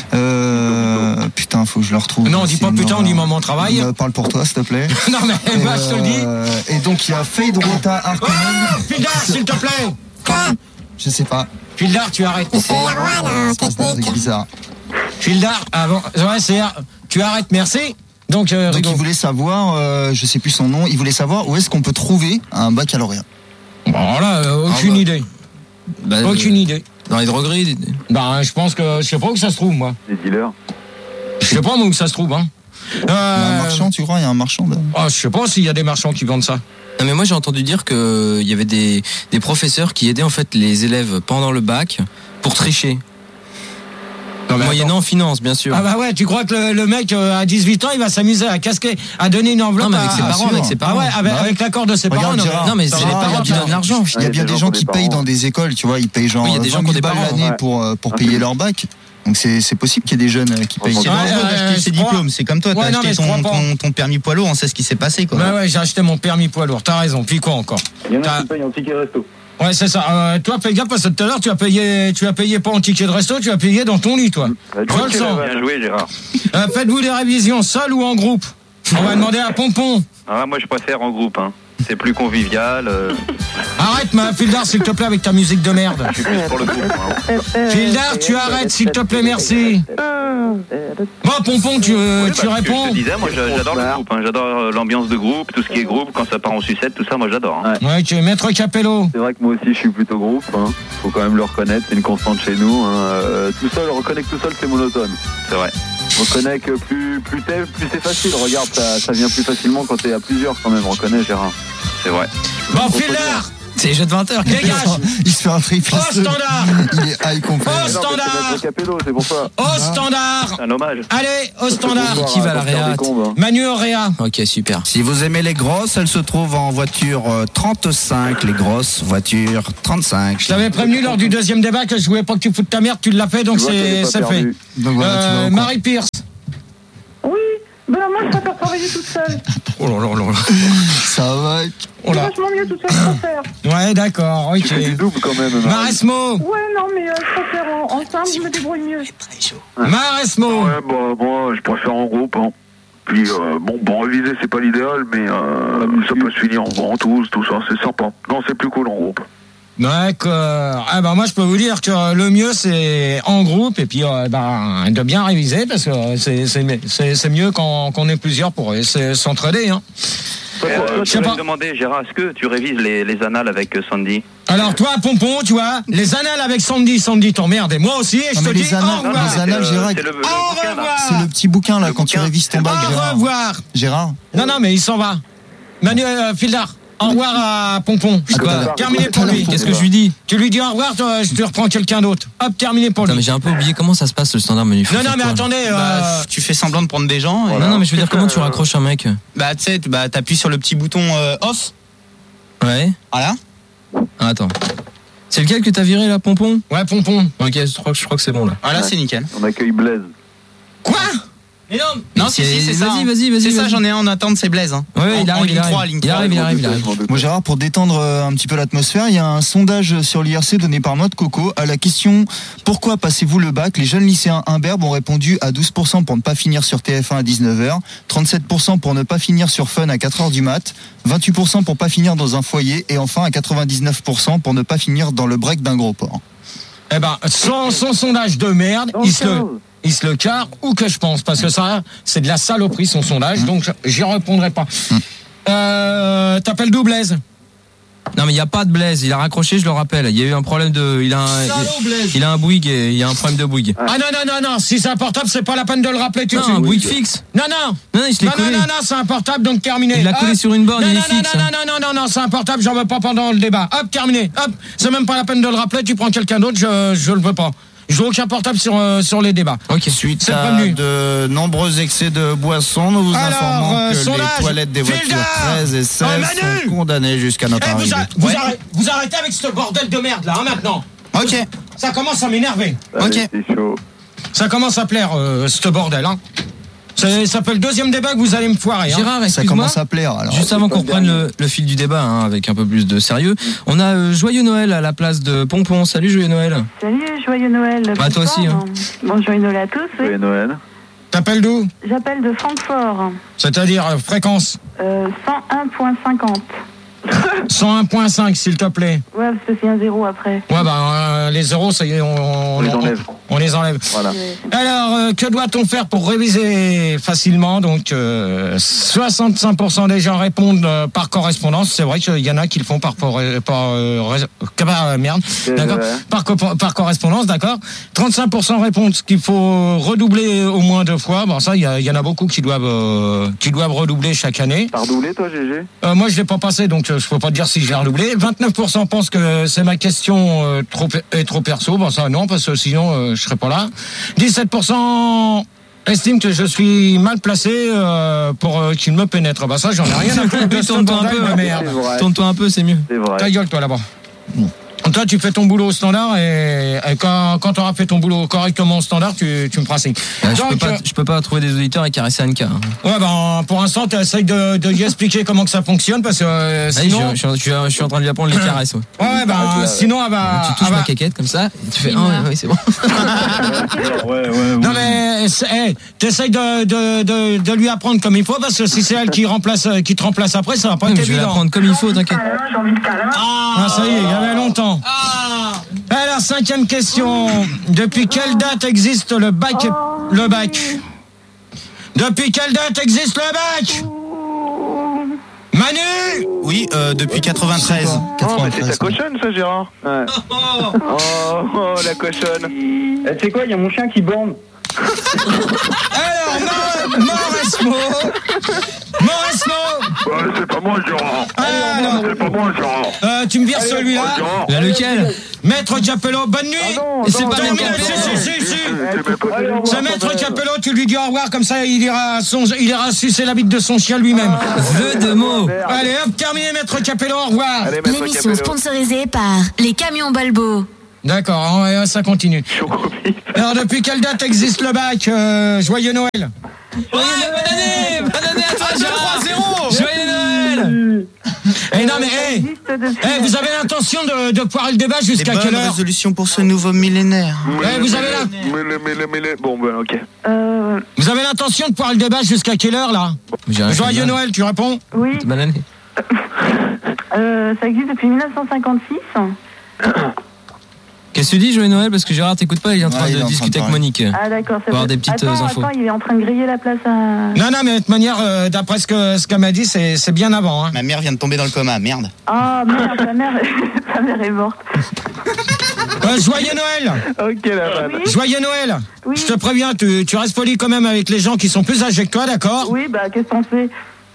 Speaker 13: Euh, putain, faut que je le retrouve.
Speaker 1: Non, on dit
Speaker 13: C'est
Speaker 1: pas
Speaker 13: une
Speaker 1: putain, on
Speaker 13: horreur.
Speaker 1: dit maman travail.
Speaker 13: Euh, parle pour toi, s'il te plaît.
Speaker 1: Non, mais
Speaker 13: Et,
Speaker 1: bah, je te le dis.
Speaker 13: euh, et donc, il y a Fade Rota Harkonnen.
Speaker 1: Pildar, s'il te plaît.
Speaker 13: Je sais pas.
Speaker 1: Pildar, tu arrêtes.
Speaker 13: C'est bizarre.
Speaker 1: Pildar, ah bon, ouais, c'est. Tu arrêtes, merci. Donc, euh,
Speaker 13: Donc,
Speaker 1: Rigo.
Speaker 13: il voulait savoir, euh, je sais plus son nom, il voulait savoir où est-ce qu'on peut trouver un baccalauréat.
Speaker 1: Bon, là, euh, aucune
Speaker 2: Ah, bah.
Speaker 1: idée.
Speaker 2: Bah,
Speaker 1: Aucune
Speaker 2: euh,
Speaker 1: idée.
Speaker 2: Dans les drogueries.
Speaker 1: Bah, je pense que. Je sais pas où ça se trouve, moi.
Speaker 4: Les dealers.
Speaker 1: Je sais pas, moi, où ça se trouve, hein.
Speaker 13: Il y a un marchand, tu crois, il y a un marchand de...
Speaker 1: Ah, je sais pas s'il y a des marchands qui vendent ça.
Speaker 2: Non, mais moi j'ai entendu dire qu'il y avait des, des professeurs qui aidaient en fait les élèves pendant le bac pour tricher.
Speaker 1: Non, mais
Speaker 2: Moyennant en finance, bien sûr.
Speaker 1: Ah bah ouais, tu crois que le, le mec euh, à dix-huit ans, il va s'amuser à casquer, à donner une enveloppe
Speaker 2: Non, mais avec
Speaker 1: à-
Speaker 2: ses
Speaker 1: à-
Speaker 2: parents, avec ses
Speaker 1: Ah
Speaker 2: parents.
Speaker 1: ouais, avec,
Speaker 13: Bah ouais.
Speaker 1: avec l'accord de ses
Speaker 13: Regarde,
Speaker 1: parents. non, mais-
Speaker 13: Gérard,
Speaker 2: Non, mais
Speaker 1: ça
Speaker 2: c'est
Speaker 1: va
Speaker 2: les
Speaker 1: pas,
Speaker 2: parents qui
Speaker 1: ça.
Speaker 2: donnent l'argent.
Speaker 13: Il y a
Speaker 4: Ouais,
Speaker 13: bien
Speaker 4: des
Speaker 13: des
Speaker 4: gens
Speaker 13: gens
Speaker 4: qui
Speaker 13: qui
Speaker 4: ont des
Speaker 13: payent
Speaker 4: parents.
Speaker 13: dans des écoles, tu vois, ils payent genre
Speaker 2: Oui, il y a des gens qui ont
Speaker 13: vingt mille
Speaker 2: des
Speaker 13: balles
Speaker 2: parents,
Speaker 13: l'année
Speaker 4: ouais.
Speaker 13: pour, euh, pour
Speaker 4: Ah,
Speaker 13: payer
Speaker 4: c'est-
Speaker 13: leur bac. Donc c'est c'est possible qu'il y ait des jeunes euh, qui payent.
Speaker 6: C'est
Speaker 1: Ouais,
Speaker 6: dangereux
Speaker 1: ouais,
Speaker 6: d'acheter
Speaker 1: je
Speaker 6: ses
Speaker 1: crois.
Speaker 6: diplômes. C'est comme toi, t'as
Speaker 1: Ouais, non, mais
Speaker 6: acheté
Speaker 1: je
Speaker 6: ton,
Speaker 1: crois pas.
Speaker 6: ton, ton permis poids lourd, on sait ce qui s'est passé quoi.
Speaker 1: Bah ouais, j'ai acheté mon permis poids lourd, t'as raison. Puis quoi encore?
Speaker 4: Il y en a
Speaker 1: T'as-
Speaker 4: qui payent en ticket resto.
Speaker 1: Ouais, c'est ça. Euh, toi, fais gaffe parce que tout à l'heure, tu as payé, tu as payé pas en ticket de resto, tu as payé dans ton lit, toi.
Speaker 4: Bah,
Speaker 1: Je le sens.
Speaker 11: Bien joué, Gérard.
Speaker 1: Euh, faites-vous des révisions seul ou en groupe? On va demander à Pompon.
Speaker 11: Ah, moi, je préfère en groupe. Hein. C'est plus convivial. Euh...
Speaker 1: Arrête, ma Fildar, s'il te plaît, avec ta musique de merde.
Speaker 11: Je suis plus pour le groupe. Hein.
Speaker 1: Fildar, tu arrêtes, s'il te plaît, merci. Bon, Pompon, tu, euh,
Speaker 11: oui,
Speaker 1: tu
Speaker 11: bah,
Speaker 1: réponds.
Speaker 11: Je te disais, moi j'adore le groupe, hein. J'adore l'ambiance de groupe, tout ce qui est groupe, quand ça part en sucette, tout ça, moi j'adore. Hein.
Speaker 1: Ouais, tu es maître Capello.
Speaker 4: C'est vrai que moi aussi je suis plutôt groupe, hein. Faut quand même le reconnaître, c'est une constante chez nous. Hein. Euh, tout seul, reconnaître tout seul, c'est monotone.
Speaker 11: C'est vrai.
Speaker 4: Reconnais que plus, plus, t'es, plus c'est facile. Regarde, ça, ça vient plus facilement quand t'es à plusieurs quand même. Reconnais, Gérard.
Speaker 11: C'est vrai.
Speaker 1: Bon, Fildar,
Speaker 2: c'est les jeux de vingt heures.
Speaker 1: Dégage.
Speaker 13: Il se fait un triple.
Speaker 1: Au standard.
Speaker 13: Il est high complet.
Speaker 1: Au standard.
Speaker 4: C'est pour ça.
Speaker 1: Au standard.
Speaker 11: C'est un hommage.
Speaker 1: Allez, au standard.
Speaker 2: Qui va à la réa?
Speaker 1: Manu au réa.
Speaker 2: Ok, super.
Speaker 15: Si vous aimez les grosses, elles se trouvent en voiture trente-cinq, les grosses voitures trente-cinq.
Speaker 1: Je t'avais prévenu lors du deuxième débat que je voulais pas que tu foutes ta merde, tu l'as fait, donc c'est, c'est fait.
Speaker 13: Donc voilà, tu
Speaker 1: Euh,
Speaker 13: vas
Speaker 1: Marie Pierce.
Speaker 8: Oui, ben moi je préfère travailler toute seule.
Speaker 1: Oh là là là là.
Speaker 13: Ça va.
Speaker 1: Oh
Speaker 8: C'est
Speaker 1: là.
Speaker 8: vachement mieux toute seule, je préfère.
Speaker 1: Ouais, d'accord,
Speaker 4: Tu fais du
Speaker 1: ok.
Speaker 4: double quand même. Marie.
Speaker 1: Maresmo.
Speaker 8: Ouais, non, mais euh, je préfère en, ensemble, je me débrouille mieux.
Speaker 1: Maresmo.
Speaker 16: Ouais, bah, moi, je préfère en groupe. Hein. Puis, euh, bon, bon, réviser, c'est pas l'idéal, mais euh, ça peut se finir en ventouse, tout ça, c'est sympa. Non, c'est plus cool en groupe.
Speaker 1: D'accord. Ah ben moi je peux vous dire que le mieux c'est en groupe et puis euh, ben, de bien réviser parce que c'est, c'est, c'est, c'est mieux quand, quand on est plusieurs pour euh, s'entraider. Hein.
Speaker 11: Euh,
Speaker 1: Je
Speaker 11: je
Speaker 1: sais
Speaker 11: vais
Speaker 1: pas.
Speaker 11: te demander, Gérard, est-ce que tu révises les, les annales avec euh, Sandy?
Speaker 1: Alors toi Pompon, tu vois, les annales avec Sandy, Sandy t'emmerde et moi aussi et je
Speaker 13: Non,
Speaker 1: te
Speaker 13: mais
Speaker 1: dis
Speaker 13: les annales,
Speaker 1: au revoir.
Speaker 13: les annales, Gérard.
Speaker 11: C'est le, le
Speaker 1: Au
Speaker 11: bouquin, là.
Speaker 1: revoir.
Speaker 13: C'est le petit bouquin là
Speaker 11: Le
Speaker 13: quand tu
Speaker 11: bouquin.
Speaker 13: révises ton bac,
Speaker 1: Au
Speaker 13: Gérard.
Speaker 1: revoir.
Speaker 13: Gérard.
Speaker 1: Non non mais il s'en va. Manu euh, Fildar. Au revoir à Pompon.
Speaker 13: À tout à
Speaker 1: Quoi,
Speaker 13: l'heure.
Speaker 1: terminé pour lui.
Speaker 2: Qu'est-ce que je lui dis?
Speaker 1: Tu lui dis au revoir, toi, je te reprends quelqu'un d'autre. Hop, terminé pour
Speaker 2: Putain, mais
Speaker 1: lui.
Speaker 2: j'ai un peu oublié comment ça se passe le standard menu.
Speaker 1: Non non mais attendez. euh,
Speaker 6: Bah, tu fais semblant de prendre des gens. et-
Speaker 2: Non, non, mais je veux dire, comment tu raccroches un mec?
Speaker 6: Bah, tu sais, tu- bah, t'appuies sur le petit bouton euh, off.
Speaker 2: Ouais.
Speaker 6: Voilà.
Speaker 2: Ah, attends. C'est lequel que t'as viré là, Pompon?
Speaker 1: Ouais, Pompon.
Speaker 2: Ok, je crois, que- je crois que c'est bon là.
Speaker 6: Voilà, c'est nickel.
Speaker 4: On accueille Blaise.
Speaker 1: Quoi? Mais non.
Speaker 6: Non, si, si, c'est ça.
Speaker 2: Vas-y,
Speaker 6: hein.
Speaker 2: vas-y, vas-y.
Speaker 6: C'est ça,
Speaker 2: vas-y.
Speaker 6: j'en ai un en attente, c'est Blaise. Hein.
Speaker 2: Ouais, ouais,
Speaker 6: En-
Speaker 2: il
Speaker 6: en
Speaker 2: arrive,
Speaker 6: ligne
Speaker 2: il arrive.
Speaker 6: trois, ligne
Speaker 2: Il
Speaker 6: trois.
Speaker 2: arrive, il arrive, il arrive.
Speaker 13: Moi Gérard, pour détendre euh, un petit peu l'atmosphère, il y a un sondage sur l'I R C donné par Noix de Coco à la question « Pourquoi passez-vous le bac ?» Les jeunes lycéens imberbes ont répondu à douze pour cent pour ne pas finir sur T F un à dix-neuf heures, trente-sept pour cent pour ne pas finir sur Fun à quatre heures du mat, vingt-huit pour cent pour pas finir dans un foyer et enfin à quatre-vingt-dix-neuf pour cent pour ne pas finir dans le break d'un gros port.
Speaker 1: Eh ben, son, son sondage de merde, il se, le, il se le carre ou que je pense, parce que ça, c'est de la saloperie son sondage, donc j'y répondrai pas. Euh, t'appelles d'où Blaise?
Speaker 2: Non, mais il n'y a pas de Blaise, il a raccroché, je le rappelle. Il y a eu un problème de. Il a un,
Speaker 1: Salaud, Blaise.
Speaker 2: il a un Bouygues et il y a un problème de Bouygues.
Speaker 1: Ah non, non, non, non, si c'est un portable, c'est pas la peine de le rappeler tout de
Speaker 2: Non,
Speaker 1: suite.
Speaker 2: un Bouygues fixe.
Speaker 1: Non, non.
Speaker 2: Non, non, il se l'est
Speaker 1: Non, non,
Speaker 2: collé.
Speaker 1: non, non, c'est un portable, donc terminé.
Speaker 2: Il l'a collé
Speaker 1: Hop.
Speaker 2: sur une borne,
Speaker 1: non,
Speaker 2: il est
Speaker 1: non,
Speaker 2: fixe.
Speaker 1: Non, non, non, non, non, non, c'est un portable, j'en veux pas pendant le débat. Hop, terminé. Hop, c'est même pas la peine de le rappeler, tu prends quelqu'un d'autre, je, je le veux pas. Je veux aucun portable sur, euh, sur les débats.
Speaker 2: Ok.
Speaker 15: Suite
Speaker 1: C'est
Speaker 15: à
Speaker 1: prévenu.
Speaker 15: de nombreux excès de boissons, nous vous
Speaker 1: Alors,
Speaker 15: informons
Speaker 1: euh,
Speaker 15: que
Speaker 1: sondage,
Speaker 15: les toilettes des voitures
Speaker 1: Fildar.
Speaker 15: treize et seize
Speaker 1: Oh, Manu.
Speaker 15: sont condamnées jusqu'à notre
Speaker 1: Eh, vous,
Speaker 15: arrivée.
Speaker 1: a- vous,
Speaker 6: Ouais.
Speaker 1: arrêtez, vous arrêtez avec ce bordel de merde là, hein, maintenant.
Speaker 6: Ok.
Speaker 1: Ça commence à m'énerver.
Speaker 6: Ok.
Speaker 4: C'est chaud.
Speaker 1: Ça commence à plaire, euh, ce bordel, hein. Ça, ça fait le deuxième débat que vous allez me foirer. Hein.
Speaker 2: Gérard,
Speaker 13: Ça
Speaker 2: excuse-moi.
Speaker 13: commence à plaire alors.
Speaker 2: Juste avant qu'on reprenne le, le fil du débat, hein, avec un peu plus de sérieux, on a euh, Joyeux Noël à la place de Pompon. Salut, Joyeux Noël.
Speaker 8: Salut, joyeux Noël.
Speaker 2: Bah, toi aussi, hein.
Speaker 8: Bon, joyeux Noël à tous. Oui.
Speaker 4: Oui, Noël.
Speaker 1: T'appelles d'où?
Speaker 8: J'appelle de Francfort.
Speaker 1: C'est-à-dire euh, fréquence
Speaker 8: Euh, cent un virgule cinquante.
Speaker 1: cent un virgule cinq, s'il te plaît.
Speaker 8: Ouais, parce que c'est un zéro après.
Speaker 1: Ouais, bah, euh, les zéros, ça y est, on,
Speaker 4: On les enlève.
Speaker 1: On, les enlève.
Speaker 4: Voilà.
Speaker 1: Alors, euh, que doit-on faire pour réviser facilement? Donc, euh, soixante-cinq pour cent des gens répondent euh, par correspondance. C'est vrai qu'il y en a qui le font par... par, par euh, rés- euh, merde. D'accord.
Speaker 4: vrai.
Speaker 1: Par, co- par correspondance, d'accord. trente-cinq pour cent répondent qu'il faut redoubler au moins deux fois. Bon, ça, il y, a- il y en a beaucoup qui doivent, euh, qui doivent redoubler chaque année.
Speaker 4: T'as redoublé toi, G G?
Speaker 1: Euh, moi, je l'ai pas passé, donc euh, je peux pas te dire si je l'ai redoublé. vingt-neuf pour cent pensent que c'est ma question euh, trop est trop perso. Bon, ça non, parce que sinon euh, je serais pas là. dix-sept pour cent estiment que je suis mal placé euh, pour euh, qu'il me pénètre. Bah ça, j'en ai rien à foutre de ce
Speaker 2: Tourne-toi un
Speaker 1: bordel
Speaker 2: peu,
Speaker 1: de
Speaker 2: ouais.
Speaker 1: merde.
Speaker 4: C'est vrai.
Speaker 2: Tourne-toi un peu, c'est mieux.
Speaker 4: C'est vrai.
Speaker 1: Ta gueule, toi là-bas. Toi, tu fais ton boulot au standard et, et quand, quand tu auras fait ton boulot correctement au standard, tu, tu me feras signe.
Speaker 2: Euh, je, peux pas, je peux pas trouver des auditeurs et caresser Anka. Hein.
Speaker 1: Ouais, ben, pour l'instant, tu essayes de, de lui expliquer comment que ça fonctionne parce que euh, sinon.
Speaker 2: Allez, je, je, je, je suis en train de lui apprendre les caresses. Ouais,
Speaker 1: ouais, ouais ben, ah, sinon, elle va.
Speaker 2: Tu touches
Speaker 1: elle
Speaker 2: ma
Speaker 1: va...
Speaker 2: caquette comme ça, et tu fais. Ah, ouais, ouais, c'est bon.
Speaker 16: ouais, ouais, ouais.
Speaker 1: Non, mais hey, tu essayes de, de, de, de lui apprendre comme il faut parce que si c'est elle qui, remplace, qui te remplace après, ça va pas
Speaker 2: non,
Speaker 1: être évident.
Speaker 2: Je vais l'apprendre comme il faut, t'inquiète.
Speaker 1: Ah, ça y est, il y avait longtemps.
Speaker 12: Ah.
Speaker 1: Alors, cinquième question. Depuis quelle date existe le bac Le bac Depuis quelle date existe le bac Manu
Speaker 6: Oui, euh, depuis quatre-vingt-treize.
Speaker 9: Oh, mais c'est ta cochonne, ça, Gérard. Ouais. Oh, oh, la cochonne.
Speaker 17: Eh, tu sais quoi, il y a mon chien qui borne.
Speaker 1: Alors, Mauresmo Mauresmo
Speaker 16: Ouais, c'est pas moi, Gérard.
Speaker 1: Ah, non.
Speaker 16: C'est pas moi, Gérard.
Speaker 1: Euh, tu me vires celui-là.
Speaker 2: Là, lequel
Speaker 1: Maître Capello, bonne nuit.
Speaker 17: Ah non,
Speaker 2: Et c'est
Speaker 17: non,
Speaker 2: pas
Speaker 17: non,
Speaker 2: Maître
Speaker 17: non,
Speaker 2: Capello.
Speaker 1: Si, si, si, si.
Speaker 17: C'est
Speaker 1: Maître Capello, tu lui dis au revoir, comme ça il ira, son, il ira sucer la bite de son chien lui-même.
Speaker 2: Jeu de mots.
Speaker 1: Allez, hop, terminé, Maître Capello, au revoir.
Speaker 9: Allez, Maître
Speaker 10: L'émission
Speaker 9: Capello.
Speaker 10: sponsorisée par les camions Balbo.
Speaker 1: D'accord, hein, ça continue. Alors, depuis quelle date existe le bac euh, Joyeux Noël.
Speaker 2: Ouais, bonne année. Bonne année à toi, Gérard. trois zéro. Joyeux Noël.
Speaker 1: Eh non, mais hey, hey, vous avez l'intention de, de poirer le débat jusqu'à quelle heure
Speaker 6: Résolution pour ce nouveau millénaire.
Speaker 1: Eh, vous avez la...
Speaker 9: Mêlé, mêlé, mêlé. Bon, ben, ok.
Speaker 8: Euh,
Speaker 1: Vous avez l'intention de poirer le débat jusqu'à quelle heure, là Joyeux Noël, tu réponds
Speaker 8: oui,
Speaker 2: Bonne année.
Speaker 8: euh, ça existe depuis mille neuf cent cinquante-six.
Speaker 2: Qu'est-ce que tu dis, Joyeux Noël? Parce que Gérard t'écoute pas, il est en train
Speaker 6: Ouais, il est
Speaker 2: de
Speaker 6: en train
Speaker 2: discuter
Speaker 6: de
Speaker 2: avec Monique.
Speaker 8: Ah d'accord, ça
Speaker 2: Pour avoir
Speaker 8: peut-
Speaker 2: des petites
Speaker 8: attends,
Speaker 2: infos.
Speaker 8: Attends, il est en train de griller la place à...
Speaker 1: Non, non, mais de toute manière, euh, d'après ce que ce qu'elle m'a dit, c'est c'est bien avant. Hein.
Speaker 6: Ma mère vient de tomber dans le coma, merde.
Speaker 8: Ah merde, ta mère, ta mère est morte.
Speaker 1: Euh, joyeux Noël.
Speaker 9: Ok, la vanne.
Speaker 8: Oui.
Speaker 1: Joyeux Noël.
Speaker 8: Oui.
Speaker 1: Je te préviens, tu, tu restes poli quand même avec les gens qui sont plus âgés que toi, d'accord?
Speaker 8: Oui, bah qu'est-ce qu'on fait?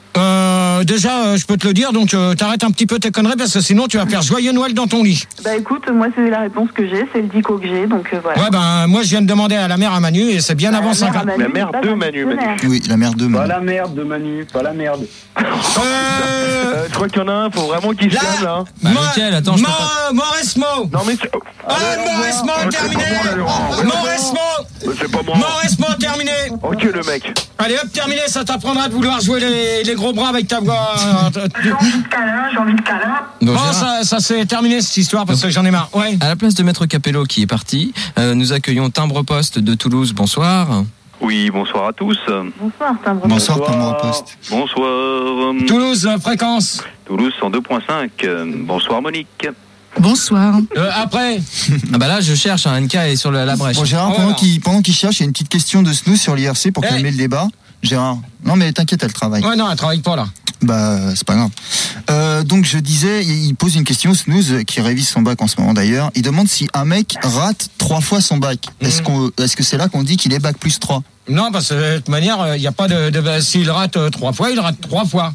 Speaker 1: Euh, déjà, euh, je peux te le dire, donc euh, t'arrêtes un petit peu tes conneries parce que sinon tu vas faire Joyeux Noël dans ton lit.
Speaker 8: Bah écoute, moi c'est la réponse que j'ai, c'est le dico que j'ai, donc euh, voilà.
Speaker 1: Ouais, ben moi je viens de demander à la mère à Manu et c'est bien
Speaker 8: Bah,
Speaker 1: avant
Speaker 8: la mère à
Speaker 1: cinquante.
Speaker 8: Manu,
Speaker 9: La mère
Speaker 8: c'est pas
Speaker 9: de
Speaker 8: un
Speaker 9: Manu, Manu.
Speaker 8: dictionnaire.
Speaker 13: Oui, la mère de
Speaker 17: Pas
Speaker 13: Manu.
Speaker 17: la merde de Manu, pas la merde.
Speaker 1: Euh,
Speaker 9: Euh, je crois qu'il y en a un, faut vraiment qu'il se
Speaker 1: Là.
Speaker 9: calme, là.
Speaker 2: Bah,
Speaker 1: Mo-
Speaker 2: lequel? Attends, je peux pas.
Speaker 1: Mo- Mauresmo.
Speaker 9: Non, mais... c'est-
Speaker 1: Ah, Mauresmo, terminé. Mauresmo.
Speaker 16: Mais c'est pas moi.
Speaker 1: Mauresmo, terminé.
Speaker 9: Ok, le mec.
Speaker 1: Allez, hop, terminé, ça t'apprendra de vouloir jouer les, les gros bras avec ta voix.
Speaker 10: J'ai envie de câlin, j'ai envie de câlin.
Speaker 2: Donc,
Speaker 1: Bon,
Speaker 2: Gérard,
Speaker 1: ça, ça c'est terminé cette histoire parce que j'en ai marre. Ouais.
Speaker 2: à la place de Maître Capello qui est parti, euh, nous accueillons Timbre Poste de Toulouse. Bonsoir.
Speaker 11: Oui, bonsoir à tous.
Speaker 8: Bonsoir, timbre.
Speaker 13: Bonsoir, Timbre Poste.
Speaker 11: Bonsoir.
Speaker 1: Toulouse, euh, fréquence.
Speaker 11: Toulouse cent deux point cinq. Euh, Bonsoir Monique.
Speaker 14: Bonsoir.
Speaker 1: Euh, après.
Speaker 2: Ah bah là, je cherche, hein, Anka est sur la, la brèche.
Speaker 13: Bon, Gérard,
Speaker 1: Oh,
Speaker 13: pendant
Speaker 1: voilà.
Speaker 13: qu'il pendant qu'il cherche, il y a une petite question de Snooze sur l'I R C pour
Speaker 1: Hey.
Speaker 13: calmer le débat. Gérard. Non, mais t'inquiète, elle travaille.
Speaker 1: Ouais, non, elle travaille pas là.
Speaker 13: Bah, c'est pas grave. Euh, donc, je disais, il il pose une question, Snooze, qui révise son bac en ce moment d'ailleurs. Il demande si un mec rate trois fois son bac. Est-ce qu'on, est-ce que c'est là qu'on dit qu'il est bac plus trois?
Speaker 1: Non, parce que de toute manière, il n'y a pas de. de s'il rate euh, trois fois, il rate trois fois.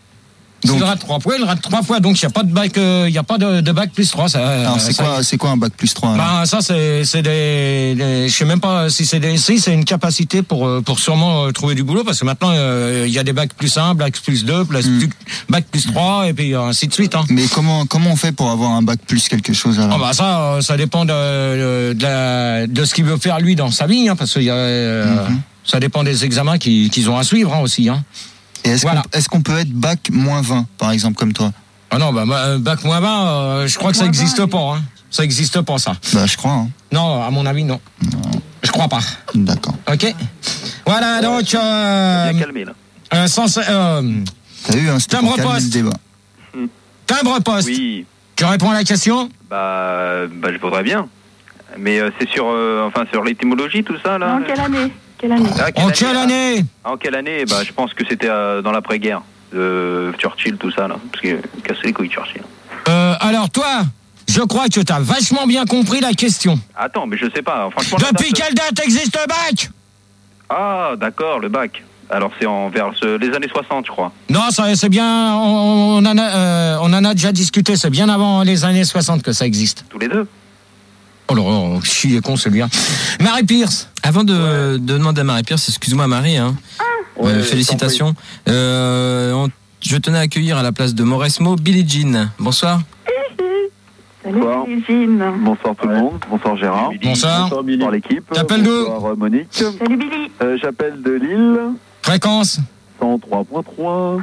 Speaker 1: S'il
Speaker 13: Donc-
Speaker 1: rate trois fois, il rate trois fois. Donc, il n'y a pas de bac, il y a pas de, de bac plus trois. Ça,
Speaker 13: Alors, c'est
Speaker 1: ça-
Speaker 13: quoi, c'est quoi un bac plus trois? alors
Speaker 1: Ben, ça, c'est, c'est des, des- je sais même pas si c'est des, si c'est une capacité pour, euh, pour sûrement euh, trouver du boulot, parce que maintenant, euh, il y a des bacs plus un, bac plus deux, plus,
Speaker 13: Mm.
Speaker 1: plus- bac plus trois, et puis euh, ainsi de suite, hein.
Speaker 13: Mais comment, comment on fait pour avoir un bac plus quelque chose alors?
Speaker 1: Ah bah ça, euh, ça dépend de, de, la- de ce qu'il veut faire lui dans sa vie, hein, parce que y a, euh,
Speaker 13: Mhm.
Speaker 1: ça dépend des examens qu'ils, qu'ils ont à suivre hein, aussi. Hein.
Speaker 13: Et est-ce
Speaker 1: Voilà.
Speaker 13: qu'on, est-ce qu'on peut être bac moins vingt, par exemple, comme toi?
Speaker 1: Ah non, bah moi, bac moins vingt, euh, je crois que ça n'existe pas. Hein. Ça n'existe pas ça.
Speaker 13: Bah, je crois, hein.
Speaker 1: Non, à mon avis, non. Je crois pas.
Speaker 13: D'accord.
Speaker 1: Ok. Voilà donc. Euh,
Speaker 11: Bien calmé là.
Speaker 1: euh, sans, euh,
Speaker 13: T'as vu, hein, c'était
Speaker 1: Timbre
Speaker 13: pour calmer
Speaker 1: poste.
Speaker 13: le débat.
Speaker 1: timbre poste.
Speaker 11: Oui,
Speaker 1: Tu réponds à la question?
Speaker 11: bah, bah je voudrais bien. Mais euh, c'est sur, euh, enfin, sur l'étymologie, tout ça, là
Speaker 8: Non, quelle année? Quelle année?
Speaker 11: Ah,
Speaker 1: En quelle année?
Speaker 11: ah, En quelle année Bah, je pense que c'était euh, dans l'après-guerre. De Churchill, tout ça, là. Parce que casse les couilles, Churchill.
Speaker 1: Euh, alors toi, je crois que tu as vachement bien compris la question.
Speaker 11: Attends, mais je sais pas. Franchement, la
Speaker 1: Depuis
Speaker 11: date-
Speaker 1: quelle date existe le bac?
Speaker 11: Ah, d'accord, le bac. Alors, c'est en vers ce- les années soixante, je crois.
Speaker 1: Non, ça c'est bien. On, on en a, euh, on en a déjà discuté. C'est bien avant les années soixante que ça existe.
Speaker 11: Tous les deux.
Speaker 1: Oh là là, chier con celui-là. Marie Pierce.
Speaker 2: Avant de, de demander à Marie Pierce, excuse-moi Marie, hein.
Speaker 17: Ouais,
Speaker 2: Euh,
Speaker 17: je
Speaker 2: félicitations. Euh, on- je tenais à accueillir à la place de Mauresmo Billie Jean. Bonsoir.
Speaker 8: Salut
Speaker 4: Bonsoir.
Speaker 8: Jim.
Speaker 4: Bonsoir tout le monde. Bonsoir Gérard.
Speaker 1: Bonsoir.
Speaker 4: Bonsoir Billy. Bonsoir l'équipe.
Speaker 1: T'appelles d'où?
Speaker 4: Bonsoir Monique.
Speaker 8: Salut Billy.
Speaker 4: Euh, J'appelle de Lille.
Speaker 1: Fréquence
Speaker 4: cent trois point trois.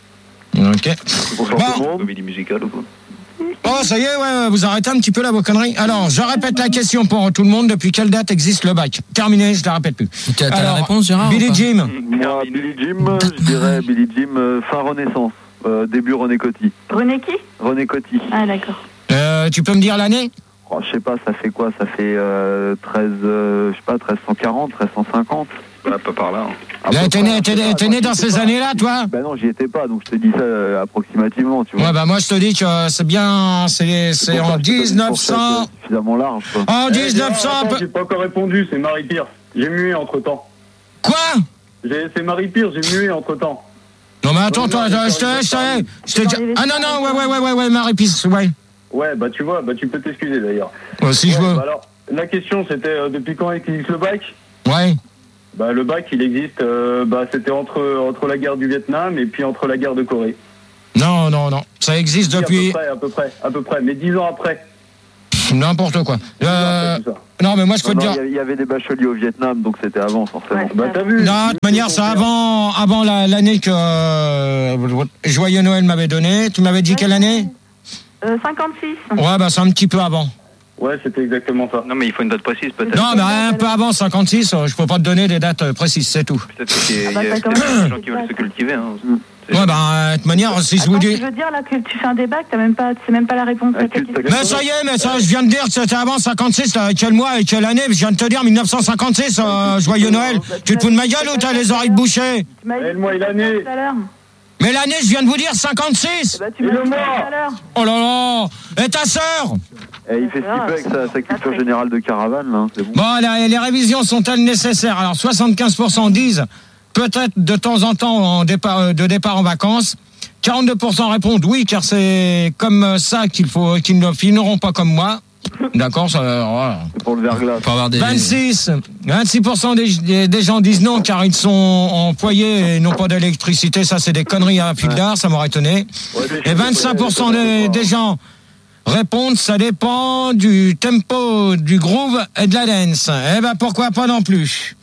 Speaker 1: Ok.
Speaker 4: Bonsoir
Speaker 1: Bon.
Speaker 4: tout le monde.
Speaker 11: Comédie musicale ou quoi?
Speaker 1: Oh, ça y est, ouais, vous arrêtez un petit peu là vos conneries. Alors, je répète la question pour tout le monde. Depuis quelle date existe le bac? Terminé, je la répète plus.
Speaker 2: T'as t'as la
Speaker 1: Alors,
Speaker 2: réponse, Gérard?
Speaker 1: Billy
Speaker 2: ou pas
Speaker 1: Jim.
Speaker 4: Moi, Billy Jim, je dirais Billy Jim, euh, fin Renaissance. Euh, début René Coty.
Speaker 8: René qui?
Speaker 4: René Coty.
Speaker 8: Ah d'accord.
Speaker 1: Euh, tu peux me dire l'année?
Speaker 4: Oh, je sais pas, ça fait quoi? Ça fait euh, treize, euh, je sais pas, treize cent quarante, treize cent cinquante.
Speaker 11: Un peu par là.
Speaker 4: À
Speaker 1: Là,
Speaker 4: peu
Speaker 1: t'es
Speaker 4: près,
Speaker 1: né,
Speaker 4: à
Speaker 1: t'es
Speaker 4: peu
Speaker 1: né-
Speaker 4: près.
Speaker 1: t'es né
Speaker 4: Attends,
Speaker 1: dans
Speaker 4: j'y étais
Speaker 1: ces
Speaker 4: pas.
Speaker 1: années-là, toi?
Speaker 4: Ben non, j'y étais pas, donc je te dis ça euh, approximativement, tu vois.
Speaker 1: Ouais, bah moi je te dis que c'est bien, c'est c'est
Speaker 4: pour
Speaker 1: en
Speaker 4: ça que je te dis une
Speaker 1: dix-neuf
Speaker 4: fourchette,
Speaker 1: cents.
Speaker 4: euh, Suffisamment large, quoi.
Speaker 1: En
Speaker 17: Eh,
Speaker 1: dix-neuf cents.
Speaker 17: Gérard, attends,
Speaker 1: peu-
Speaker 17: j'ai pas encore répondu, c'est Marie Pierce. J'ai mué entre temps.
Speaker 1: Quoi?
Speaker 17: C'est Marie Pierce, j'ai mué entre temps.
Speaker 1: Non, mais attends, toi, je te, je te, je te, je te dis- Ah non, non, ouais, ouais, ouais, ouais, ouais, Marie-Pisse, ouais.
Speaker 17: Ouais, bah tu vois, bah tu peux t'excuser d'ailleurs.
Speaker 1: Ouais, si je
Speaker 17: Ouais,
Speaker 1: veux.
Speaker 17: bah alors, la question c'était euh, depuis quand existe le bac?
Speaker 1: Ouais.
Speaker 17: Bah le bac il existe, euh, bah c'était entre entre la guerre du Vietnam et puis entre la guerre de Corée.
Speaker 1: Non, non, non. Ça existe
Speaker 17: Si,
Speaker 1: depuis
Speaker 17: À peu près, à peu près, à peu près, mais dix ans après.
Speaker 1: n'importe quoi. Euh,
Speaker 17: Tout ça.
Speaker 1: non, mais moi je peux
Speaker 4: Non,
Speaker 1: te
Speaker 4: non,
Speaker 1: dire.
Speaker 4: il y avait des bacheliers au Vietnam, donc c'était avant, forcément.
Speaker 17: Bah t'as vu?
Speaker 1: Non, de toute manière, c'est avant, avant la- l'année que euh, Joyeux Noël m'avait donné. Tu m'avais dit quelle année?
Speaker 8: Euh, cinquante-six.
Speaker 1: Ouais, bah c'est un petit peu avant.
Speaker 17: Ouais, c'était exactement ça.
Speaker 11: Non, mais il faut une date précise peut-être.
Speaker 1: Non, mais un peu avant cinquante-six, euh, je peux pas te donner des dates euh, précises, c'est tout.
Speaker 11: Peut-être qu'il y a,
Speaker 8: Ah bah,
Speaker 11: il y a
Speaker 8: ça
Speaker 11: peut-être
Speaker 8: commence.
Speaker 11: des gens qui veulent se cultiver. Hein.
Speaker 1: Ouais, bah euh, de toute manière, si je vous
Speaker 8: Attends,
Speaker 1: dis.
Speaker 8: tu veux dire là que tu fais un débat, que t'as même pas, c'est même pas la réponse à ta question.
Speaker 1: Mais ça y est, mais ça, je viens de dire que c'était avant cinquante-six, là, quel mois et quelle année? Je viens de te dire mille neuf cent cinquante-six, euh, Joyeux Noël. Tu te fous de ma gueule ou t'as les oreilles bouchées?
Speaker 8: Tu m'as dit
Speaker 17: Et le mois et l'année?
Speaker 8: tout à l'heure.
Speaker 1: Mais l'année, je viens de vous dire cinquante-six.
Speaker 8: Bah, tu m'as dit tout à l'heure.
Speaker 1: Oh là là. Et ta sœur?
Speaker 4: Et il fait ce qu'il peut avec sa, sa culture générale de caravane, là, c'est bon.
Speaker 1: Bon, là, les révisions sont-elles nécessaires? Alors, soixante-quinze pour cent disent peut-être de temps en temps en départ, euh, de départ en vacances. quarante-deux pour cent répondent oui, car c'est comme ça qu'il faut, qu'ils ne finiront pas comme moi. D'accord, ça, voilà.
Speaker 4: C'est pour le verglas.
Speaker 2: Faut avoir des...
Speaker 1: vingt-six, vingt-six pour cent des, des, des gens disent non car ils sont en foyer et n'ont pas d'électricité. Ça, c'est des conneries à fil d'art, ça m'aurait étonné. Et vingt-cinq pour cent des, des gens répondent ça dépend du tempo, du groove et de la dance. Eh ben, pourquoi pas non plus?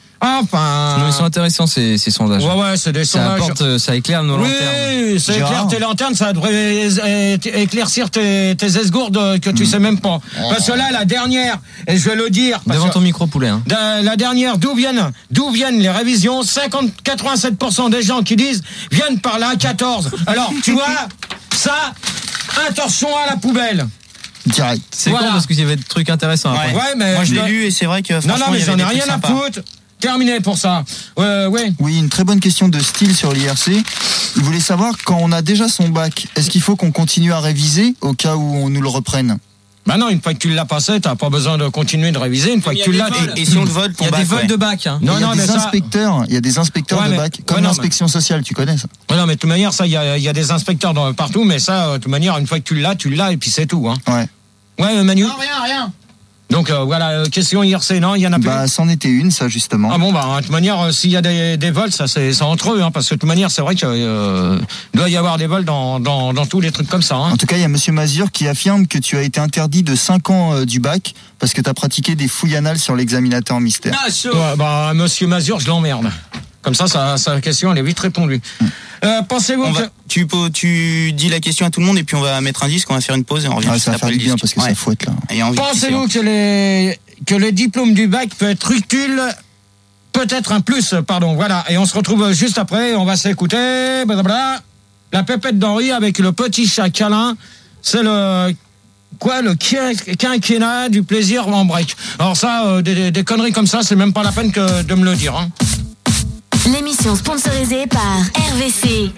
Speaker 1: Enfin.
Speaker 2: Non, ils sont intéressants ces, ces sondages.
Speaker 1: Ouais, ouais, c'est des
Speaker 2: ça
Speaker 1: sondages.
Speaker 2: apporte, euh, ça éclaire nos lanternes.
Speaker 1: Oui, ça éclaire
Speaker 2: Gérard.
Speaker 1: tes lanternes, ça devrait é- é- éclaircir tes, tes esgourdes que tu sais même pas. Parce que là, la dernière, et je vais le dire. parce
Speaker 2: Devant
Speaker 1: que-
Speaker 2: ton micro, poulet. Hein.
Speaker 1: Da- La dernière, d'où viennent, d'où viennent les révisions? cinquante, quatre-vingt-sept pour cent des gens qui disent viennent par la quatorze. Alors, tu vois, ça, attention à la poubelle.
Speaker 13: Direct.
Speaker 2: C'est
Speaker 1: Voilà.
Speaker 2: con parce qu'il y avait des trucs intéressants. après.
Speaker 1: Ouais, mais
Speaker 6: Moi je l'ai
Speaker 1: dois-
Speaker 6: lu et c'est vrai que
Speaker 1: Non,
Speaker 6: franchement
Speaker 1: non, mais
Speaker 6: il y
Speaker 1: j'en
Speaker 6: avait
Speaker 1: ai
Speaker 6: des
Speaker 1: rien
Speaker 6: trucs
Speaker 1: à
Speaker 6: sympas.
Speaker 1: foutre. Terminé pour ça. Euh, ouais.
Speaker 13: Oui, une très bonne question de style sur l'I R C. Il voulait savoir, quand on a déjà son bac, est-ce qu'il faut qu'on continue à réviser au cas où on nous le reprenne?
Speaker 1: Bah non, une fois que tu l'as passé, t'as pas besoin de continuer de réviser. Une fois que tu l'as,
Speaker 6: Et, et si on le vole, ton
Speaker 2: Il y a
Speaker 6: bac,
Speaker 2: des vols
Speaker 6: ouais.
Speaker 2: de bac. Hein.
Speaker 1: non,
Speaker 13: il y a
Speaker 1: non,
Speaker 13: des
Speaker 1: mais ça.
Speaker 13: inspecteurs, il y a des inspecteurs
Speaker 1: Ouais,
Speaker 13: de
Speaker 1: mais-
Speaker 13: bac, comme
Speaker 1: ouais, non,
Speaker 13: l'inspection sociale, tu connais ça?
Speaker 1: Ouais, non, mais de toute manière, ça, il y a, il y a des inspecteurs dans- partout, mais ça, euh, de toute manière, une fois que tu l'as, tu l'as, et puis c'est tout, hein.
Speaker 13: Ouais.
Speaker 1: Ouais, euh, Manu.
Speaker 6: Non, rien, rien.
Speaker 1: Donc euh, voilà, euh, question I R C, non, il y en a plus.
Speaker 13: Bah, c'en était une, ça, justement.
Speaker 1: Ah bon, bah, de toute manière, euh, s'il y a des, des vols, ça, c'est c'est entre eux, hein, parce que de toute manière, c'est vrai qu'il euh, doit y avoir des vols dans, dans, dans tous les trucs comme ça, hein.
Speaker 13: En tout cas, il y a Monsieur Mazur qui affirme que tu as été interdit de cinq ans euh, du bac parce que tu as pratiqué des fouilles anales sur l'examinateur mystère.
Speaker 1: Ouais, bah, Monsieur Mazur, je l'emmerde. Comme ça, sa, sa question, elle est vite répondue. Euh, pensez-vous
Speaker 6: On
Speaker 1: que...
Speaker 6: va, tu, peux- tu dis la question à tout le monde et puis on va mettre un disque, on va faire une pause et on revient
Speaker 13: Ah,
Speaker 6: juste
Speaker 13: ça va
Speaker 6: après
Speaker 13: faire
Speaker 6: le
Speaker 13: du bien
Speaker 6: disque.
Speaker 13: parce que ça
Speaker 6: Ouais.
Speaker 13: fouette là.
Speaker 6: Et envie de
Speaker 1: Pensez-vous
Speaker 6: pisser.
Speaker 1: que les que le diplôme du bac peut être utile, peut-être un plus, pardon. Voilà. Et on se retrouve juste après. On va s'écouter. Blablabla. La pépette d'Henri avec le petit chat câlin. C'est le quoi le quin- quinquennat du plaisir en break. Alors ça, euh, des, des- des conneries comme ça, c'est même pas la peine que de me le dire. Hein.
Speaker 10: L'émission sponsorisée par R V C.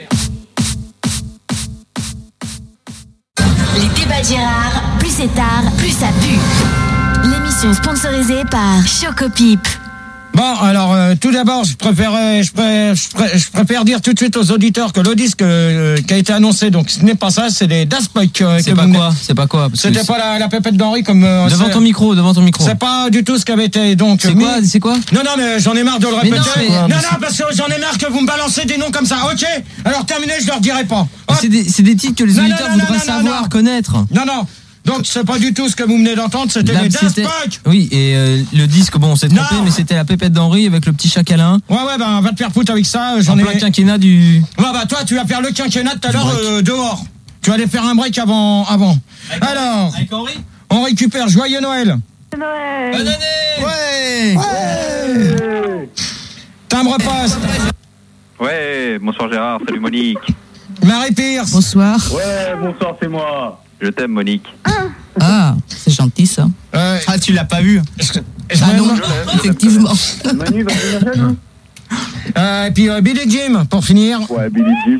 Speaker 10: Les débats de Gérard, plus c'est tard, plus ça pue. L'émission sponsorisée par Chocopip.
Speaker 1: Bon, alors euh, tout d'abord, je préférais, je, pré- je, pré- je préfère dire tout de suite aux auditeurs que le disque euh, qui a été annoncé, donc ce n'est pas ça, c'est des Daft Punk. euh,
Speaker 2: C'est
Speaker 1: que
Speaker 2: pas
Speaker 1: vous-
Speaker 2: quoi C'est pas quoi parce que
Speaker 1: C'était
Speaker 2: c'est-
Speaker 1: pas la, la pépette d'Henri comme. euh,
Speaker 2: Devant
Speaker 1: c'est-
Speaker 2: ton micro, devant ton micro.
Speaker 1: C'est pas du tout ce qui avait été donc.
Speaker 2: C'est
Speaker 1: mis-
Speaker 2: quoi C'est quoi
Speaker 1: Non, non, mais j'en ai marre de le
Speaker 2: Mais
Speaker 1: répéter.
Speaker 2: non, mais-
Speaker 1: non,
Speaker 2: mais
Speaker 1: non,
Speaker 2: c'est-
Speaker 1: parce que j'en ai marre que vous me balancez des noms comme ça. Ok, alors terminé, je leur dirai pas. Hop.
Speaker 2: C'est des, c'est des titres que les
Speaker 1: Non, non,
Speaker 2: auditeurs
Speaker 1: non, non,
Speaker 2: voudraient
Speaker 1: non,
Speaker 2: savoir,
Speaker 1: non.
Speaker 2: connaître.
Speaker 1: Non, non. Donc c'est pas du tout ce que vous venez d'entendre, c'était
Speaker 2: Là,
Speaker 1: les Daft
Speaker 2: c'était-
Speaker 1: Punk.
Speaker 2: Oui, et euh, le disque, bon, on s'est trompé,
Speaker 1: Non.
Speaker 2: mais c'était la pépette d'Henri avec le petit chat câlin.
Speaker 1: Ouais, ouais, ben va te faire foutre avec ça. J'en
Speaker 2: En
Speaker 1: ai.
Speaker 2: plein quinquennat du.
Speaker 1: Ouais, bah toi, tu vas faire le quinquennat tout à l'heure euh, dehors. Tu vas aller faire un break avant. avant. Alors,
Speaker 2: Avec Henri
Speaker 1: on récupère Joyeux Noël.
Speaker 8: Noël.
Speaker 2: Bonne année.
Speaker 13: Ouais.
Speaker 1: Ouais. Timbre poste.
Speaker 11: Ouais, bonsoir Gérard, salut Monique.
Speaker 1: Marie Pierce.
Speaker 18: Bonsoir.
Speaker 17: Ouais, bonsoir, c'est moi.
Speaker 11: Je t'aime Monique.
Speaker 18: Ah, c'est gentil ça.
Speaker 1: Euh,
Speaker 6: Ah, tu l'as pas vu.
Speaker 18: Ah non, effectivement.
Speaker 17: Manu va venir chez nous.
Speaker 1: euh, et puis euh, Billy Jim pour finir.
Speaker 16: Ouais, Billy Jim.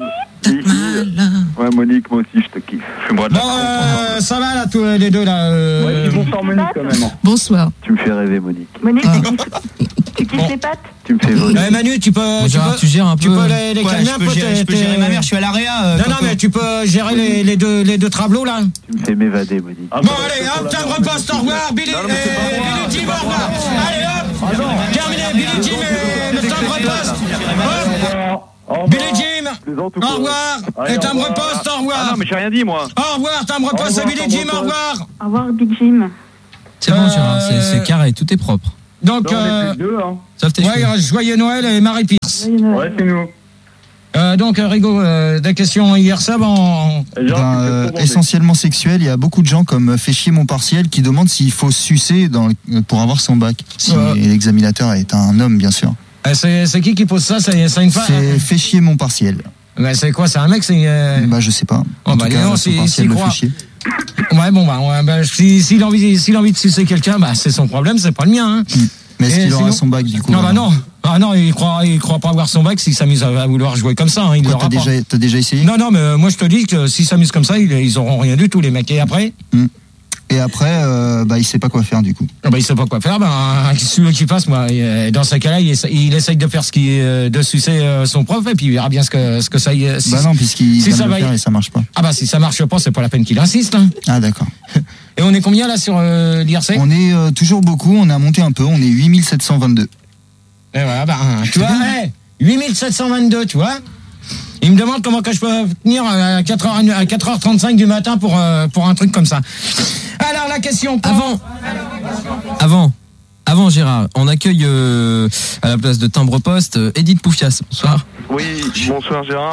Speaker 16: Ouais, Monique, moi aussi, je te kiffe.
Speaker 11: Fume-moi de
Speaker 1: Bon,
Speaker 11: la
Speaker 1: euh, ça va là, tous les deux là. euh,
Speaker 17: Ouais, dis bonsoir Monique quand même.
Speaker 18: Bonsoir.
Speaker 16: Tu me fais rêver, Monique.
Speaker 8: Monique,
Speaker 18: Ah.
Speaker 8: tu kiffes- tu kiffes les pâtes?
Speaker 16: Tu me fais voler.
Speaker 1: Eh, Manu, tu peux,
Speaker 2: Bon,
Speaker 1: tu,
Speaker 2: Gérard,
Speaker 1: peux
Speaker 2: tu gères un
Speaker 1: tu
Speaker 2: peu.
Speaker 1: peux les, les
Speaker 6: Ouais,
Speaker 1: calmer
Speaker 6: je
Speaker 1: un
Speaker 6: peux
Speaker 1: peu.
Speaker 6: gérer, je peux
Speaker 1: t'es-
Speaker 6: gérer
Speaker 1: t'es-
Speaker 6: ma mère, je suis à l'A R E A. euh,
Speaker 1: Non, non,
Speaker 6: Coco.
Speaker 1: mais tu peux gérer les, les deux, les deux tableaux là.
Speaker 16: Tu me fais m'évader, Monique.
Speaker 17: Ah,
Speaker 1: Bon,
Speaker 17: bah,
Speaker 1: allez,
Speaker 17: c'est pour
Speaker 1: hop,
Speaker 17: la
Speaker 1: timbre
Speaker 17: merde.
Speaker 1: poste, au revoir, Billy,
Speaker 17: Non, non, mais c'est pas
Speaker 1: et
Speaker 17: moi,
Speaker 1: Billy
Speaker 17: c'est
Speaker 1: Jim,
Speaker 17: pas
Speaker 1: au revoir.
Speaker 17: moi.
Speaker 1: Allez, hop,
Speaker 17: Ah, non.
Speaker 1: terminé, Billy Jim et le timbre poste. Hop,
Speaker 17: Au revoir.
Speaker 1: Billy Jim,
Speaker 16: Plaisante ou
Speaker 1: au
Speaker 16: quoi
Speaker 1: revoir,
Speaker 17: Allez,
Speaker 1: et
Speaker 17: au
Speaker 1: timbre
Speaker 17: revoir.
Speaker 1: poste, au
Speaker 11: Ah
Speaker 1: revoir.
Speaker 11: non, mais j'ai rien dit moi.
Speaker 1: Au revoir, timbre
Speaker 17: Au
Speaker 1: poste et
Speaker 17: revoir,
Speaker 1: Billy Jim,
Speaker 17: timbre
Speaker 1: au revoir.
Speaker 8: Au revoir, Big Jim.
Speaker 2: C'est bon,
Speaker 1: Euh,
Speaker 2: Gérard, c'est c'est carré, tout est propre.
Speaker 1: Donc,
Speaker 17: Non, on est
Speaker 1: euh,
Speaker 17: plus que deux, hein.
Speaker 2: Sauf tes
Speaker 1: ouais,
Speaker 2: cheveux.
Speaker 1: il reste Joyeux Noël et Marie Pierce.
Speaker 8: Joyeux Noël.
Speaker 17: Ouais, c'est nous.
Speaker 1: Euh, donc, euh, Rigo, euh, des questions hier ça, bon.
Speaker 17: Et genre,
Speaker 13: Ben,
Speaker 17: tu fais
Speaker 13: euh,
Speaker 17: trop bander.
Speaker 13: essentiellement sexuel, il y a beaucoup de gens comme Fait chier mon partiel qui demandent s'il faut sucer dans le- pour avoir son bac. Si
Speaker 1: Ouais.
Speaker 13: l'examinateur est un homme, bien sûr.
Speaker 1: Euh, C'est c'est qui qui pose ça? C'est c'est une femme?
Speaker 13: C'est Fait chier mon partiel.
Speaker 1: Ouais, c'est quoi? C'est un mec? C'est. euh,
Speaker 13: Bah, je sais pas.
Speaker 1: Oh,
Speaker 13: En
Speaker 1: bah,
Speaker 13: tout
Speaker 1: dis
Speaker 13: cas,
Speaker 1: donc,
Speaker 13: son
Speaker 1: si-
Speaker 13: partiel
Speaker 1: s'il
Speaker 13: le
Speaker 1: croit.
Speaker 13: fait chier.
Speaker 1: Ouais, bon, bah, ouais, bah si, s'il a envie, s'il a envie de sucer quelqu'un, bah, c'est son problème, c'est pas le mien, hein.
Speaker 13: Mais est-ce
Speaker 1: Et
Speaker 13: qu'il aura
Speaker 1: sinon-
Speaker 13: son bac du coup?
Speaker 1: Non, bah,
Speaker 13: alors
Speaker 1: non. Ah, non, il croit, il croit pas avoir son bac s'il s'amuse à, à vouloir jouer comme ça, hein. Il
Speaker 13: Quoi,
Speaker 1: l'aura
Speaker 13: t'as
Speaker 1: pas.
Speaker 13: déjà, t'as déjà essayé?
Speaker 1: Non, non, mais euh, moi, je te dis que s'ils s'amusent comme ça, ils, ils auront rien du tout, les mecs. Et après?
Speaker 13: Et après, euh, bah, il sait pas quoi faire du coup.
Speaker 1: Ah bah, il sait pas quoi faire, ben, celui qui fasse, moi, et, dans ces cas-là, il, essa- il essaye de faire ce qui est, de sucer euh, son prof, et puis il verra bien ce que, ce que ça y est. Si,
Speaker 13: Bah non, puisqu'il
Speaker 1: si
Speaker 13: vient
Speaker 1: ça
Speaker 13: de le
Speaker 1: va y-
Speaker 13: faire et ça marche pas.
Speaker 1: Ah bah, si ça marche pas, c'est pas la peine qu'il insiste, hein.
Speaker 13: Ah d'accord.
Speaker 1: Et on est combien, là, sur euh, l'I R C?
Speaker 13: On est euh, toujours beaucoup, on a monté un peu, on est huit mille sept cent vingt-deux.
Speaker 1: Et voilà, ben, tu vois, hey, huit mille sept cent vingt-deux, tu vois. Il me demande comment que je peux venir à quatre heures, à quatre heures trente-cinq du matin pour, euh, pour un truc comme ça. Alors, la question...
Speaker 2: Avant, avant, avant Gérard, on accueille euh, à la place de timbre poste euh, Edith Poufias. Bonsoir.
Speaker 9: Oui, bonsoir Gérard.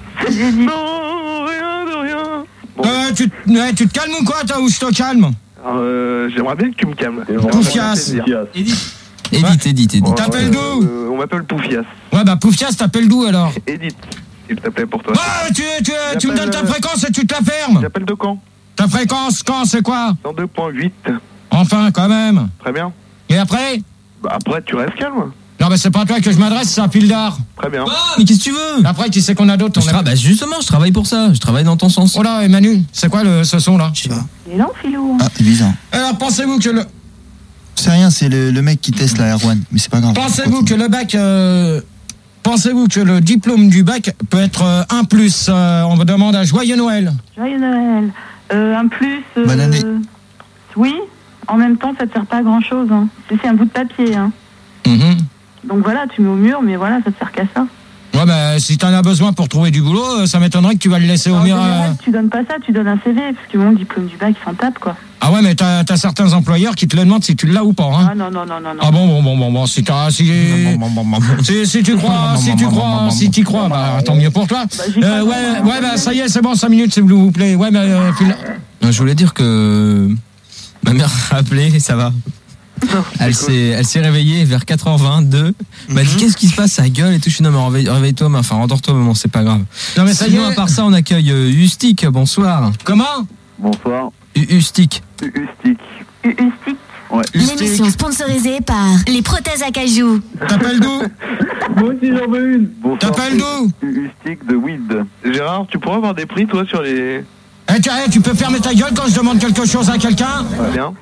Speaker 9: Non, rien de rien.
Speaker 1: Euh, tu, ouais, tu te calmes ou quoi, toi, ou je te calme?
Speaker 9: Euh, J'aimerais bien que tu me calmes.
Speaker 1: Poufias.
Speaker 2: Edith. Edith, Edith, Edith.
Speaker 1: T'appelles d'où?
Speaker 9: Euh, On m'appelle Poufias.
Speaker 1: Ouais, bah, Poufias, t'appelles d'où, alors?
Speaker 9: Edith, s'il te plaît pour toi.
Speaker 1: Ouais, tu, tu, tu me donnes ta
Speaker 9: J'appelle, euh,
Speaker 1: fréquence et tu te la fermes.
Speaker 9: J'appelle de quand?
Speaker 1: Ta fréquence, quand, c'est quoi?
Speaker 9: cent deux point huit.
Speaker 1: Enfin, quand même.
Speaker 9: Très bien.
Speaker 1: Et après?
Speaker 9: Bah après, tu restes calme.
Speaker 1: Non, mais c'est pas à toi que je m'adresse, c'est à Pildar.
Speaker 9: Très bien.
Speaker 2: Ah, mais qu'est-ce que tu veux?
Speaker 1: Après, qui c'est qu'on a d'autres?
Speaker 2: Je tra- bah, justement, je travaille pour ça. Je travaille dans ton sens.
Speaker 1: Oh là, et Manu, c'est quoi le, ce son-là?
Speaker 13: Je sais pas.
Speaker 8: Il est lent, Philou.
Speaker 13: Ah, c'est bizarre.
Speaker 1: Alors, pensez-vous que le...
Speaker 13: C'est rien, c'est le, le mec qui teste la R un, mais c'est pas grave.
Speaker 1: Pensez-vous que le bac... euh, Pensez-vous que le diplôme du bac peut être euh, un plus? euh, On me demande un joyeux Noël.
Speaker 8: Joyeux Noël. Euh, un plus. euh,
Speaker 13: Bonne année.
Speaker 8: Oui. En même temps, ça te sert pas à grand chose. Hein. C'est c'est un bout de papier. Hein.
Speaker 1: Mhm.
Speaker 8: Donc voilà, tu mets au mur, mais voilà, ça te sert qu'à ça.
Speaker 1: Ouais, bah, si t'en as besoin pour trouver du boulot, euh, ça m'étonnerait que tu vas le laisser au
Speaker 8: En
Speaker 1: mur. euh.
Speaker 8: général, tu donnes pas ça, tu donnes un C V, parce que mon diplôme du bac, ils s'en tapent, quoi.
Speaker 1: Ah ouais, mais t'as as certains employeurs qui te le demandent si tu l'as ou pas, hein.
Speaker 8: Ah non, non, non, non, non.
Speaker 1: Ah bon, bon, bon, bon, bon, si t'as, si, si, si tu crois, si tu crois, si tu crois, bah, tant mieux pour toi. Euh, ouais, ouais, bah, ça y est, c'est bon, cinq minutes, s'il vous plaît. Ouais, bah, euh, puis là-
Speaker 2: Euh, Je voulais dire que ma mère a appelé, ça va. Elle s'est, elle s'est réveillée vers quatre heures vingt-deux. Elle m'a dit qu'est-ce qui se passe, ça gueule et tout. Je suis non mais réveille- réveille-toi, mais enfin rendors-toi, maman, c'est pas grave.
Speaker 1: Non, mais ça y
Speaker 2: Sinon,
Speaker 1: est.
Speaker 2: à part ça, on accueille euh, Ustic. Bonsoir.
Speaker 1: Comment?
Speaker 16: Bonsoir.
Speaker 2: U- Ustic.
Speaker 16: Ustic.
Speaker 8: Ustic.
Speaker 16: Ouais.
Speaker 10: L'émission sponsorisée par les prothèses à cajou.
Speaker 1: T'appelles d'où?
Speaker 17: Moi aussi, j'en veux une.
Speaker 16: Bonsoir.
Speaker 1: T'appelles d'où?
Speaker 16: Ustic de Weed.
Speaker 9: Gérard, tu pourrais avoir des prix toi sur les...
Speaker 1: Eh, tu, eh, tu peux fermer ta gueule quand je demande quelque chose à quelqu'un?
Speaker 9: Très bien.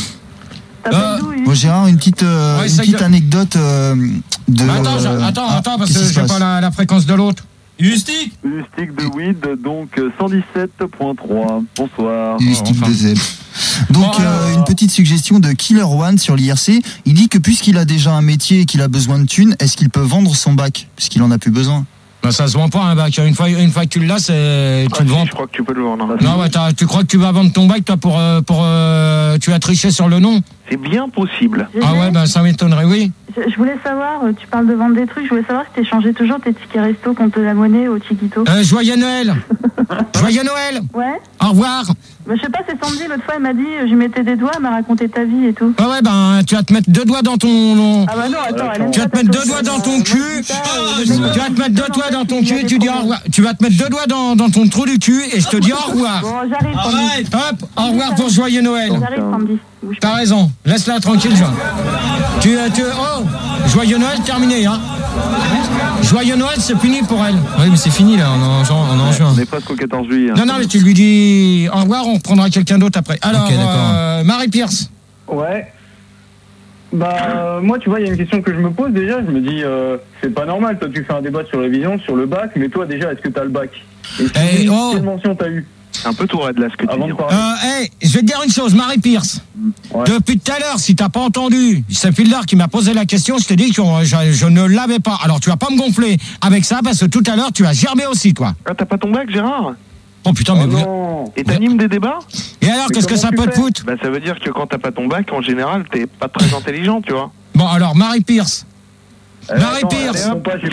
Speaker 1: Euh,
Speaker 13: Bon, Gérard, une petite, euh,
Speaker 1: Ouais,
Speaker 13: une
Speaker 1: ça
Speaker 13: petite
Speaker 1: gueule.
Speaker 13: anecdote euh, de.
Speaker 1: Attends, je-
Speaker 13: euh,
Speaker 1: attends,
Speaker 13: ah,
Speaker 1: attends, parce
Speaker 13: qu'est-ce
Speaker 1: que
Speaker 13: qui se
Speaker 1: j'ai
Speaker 13: passe
Speaker 1: pas la, la fréquence de l'autre.
Speaker 2: Ustic.
Speaker 16: Ustic de Weed, donc euh, cent dix-sept point trois. Bonsoir.
Speaker 13: Ustic
Speaker 1: enfin.
Speaker 13: de Z. Donc,
Speaker 1: Bon,
Speaker 13: euh,
Speaker 1: alors.
Speaker 13: une petite suggestion de Killer One sur l'I R C. Il dit que puisqu'il a déjà un métier et qu'il a besoin de thunes, est-ce qu'il peut vendre son bac? Puisqu'il en a plus besoin.
Speaker 1: Ben, ça se vend pas un bac. Une fois, une fois que tu l'as, c'est tu
Speaker 9: ah,
Speaker 1: le vends.
Speaker 9: Si, je crois que tu peux le vendre.
Speaker 1: Non, ouais, tu crois que tu vas vendre ton bac, toi, pour euh, pour euh, tu as triché sur le nom.
Speaker 9: C'est bien possible.
Speaker 8: G G,
Speaker 1: Ah ouais, ben ça m'étonnerait, oui.
Speaker 8: Je, je voulais savoir, euh, tu parles de vendre des trucs, je voulais savoir si tu échangeais toujours tes tickets resto contre la monnaie au Chiquito.
Speaker 1: Euh, joyeux Noël. Joyeux Noël.
Speaker 8: Ouais.
Speaker 1: Au revoir.
Speaker 8: Bah, je sais pas, c'est Sandy, l'autre fois, elle m'a dit, euh, j'y mettais des doigts, elle m'a raconté ta vie et tout.
Speaker 1: Ah ouais, ben tu vas te mettre deux doigts dans ton.
Speaker 8: Ah bah non, attends, elle aime
Speaker 1: Tu vas te
Speaker 8: pas
Speaker 1: mettre
Speaker 8: ta
Speaker 1: deux doigts dans ton
Speaker 8: euh,
Speaker 1: cul.
Speaker 8: moi,
Speaker 1: Tu
Speaker 8: je dis ça, euh,
Speaker 1: vas te mettre deux doigts dans ton cul. Tu dis au revoir. Tu vas te mettre deux doigts dans, dans ton trou du cul et je te dis au revoir.
Speaker 8: Bon, j'arrive, Sandy.
Speaker 1: Hop, au revoir pour joyeux Noël.
Speaker 8: J'arrive, Sandy.
Speaker 1: T'as raison, laisse-la tranquille, Jean. Tu, tu, oh, joyeux Noël terminé, hein. Joyeux Noël, c'est fini pour elle.
Speaker 2: Oui, mais c'est fini là, on est en, juin, on est en juin.
Speaker 9: On est presque au quatorze juillet. Hein.
Speaker 1: Non, non, mais tu lui dis au revoir, on reprendra quelqu'un d'autre après. Alors,
Speaker 2: okay,
Speaker 1: euh, Marie Pierce.
Speaker 17: Ouais. Bah, euh, moi, tu vois, il y a une question que je me pose déjà. Je me dis, euh, c'est pas normal. Toi, tu fais un débat sur la vision, sur le bac, mais toi, déjà, est-ce que t'as le bac? Et si
Speaker 1: hey,
Speaker 17: oui,
Speaker 1: oh.
Speaker 17: quelle mention t'as eu?
Speaker 9: C'est un peu tout raide là ce que tu dis.
Speaker 1: Euh, hey, je vais te dire une chose, Marie Pierce. Ouais. Depuis tout à l'heure, si t'as pas entendu, c'est Phildar qui m'a posé la question, je te dis que je, je ne l'avais pas. Alors tu vas pas me gonfler avec ça parce que tout à l'heure tu as germé aussi, toi.
Speaker 9: Ah, t'as pas ton bac, Gérard?
Speaker 1: Oh putain,
Speaker 9: oh
Speaker 1: mais
Speaker 9: non. Vous... Et t'animes des débats?
Speaker 1: Et alors, mais qu'est-ce que ça peut te foutre?
Speaker 9: Bah ça veut dire que quand t'as pas ton bac, en général, t'es pas très intelligent, tu vois.
Speaker 1: Bon alors, Marie Pierce.
Speaker 17: Euh,
Speaker 1: Marie
Speaker 17: attends,
Speaker 1: Pierce.
Speaker 17: allez, hop,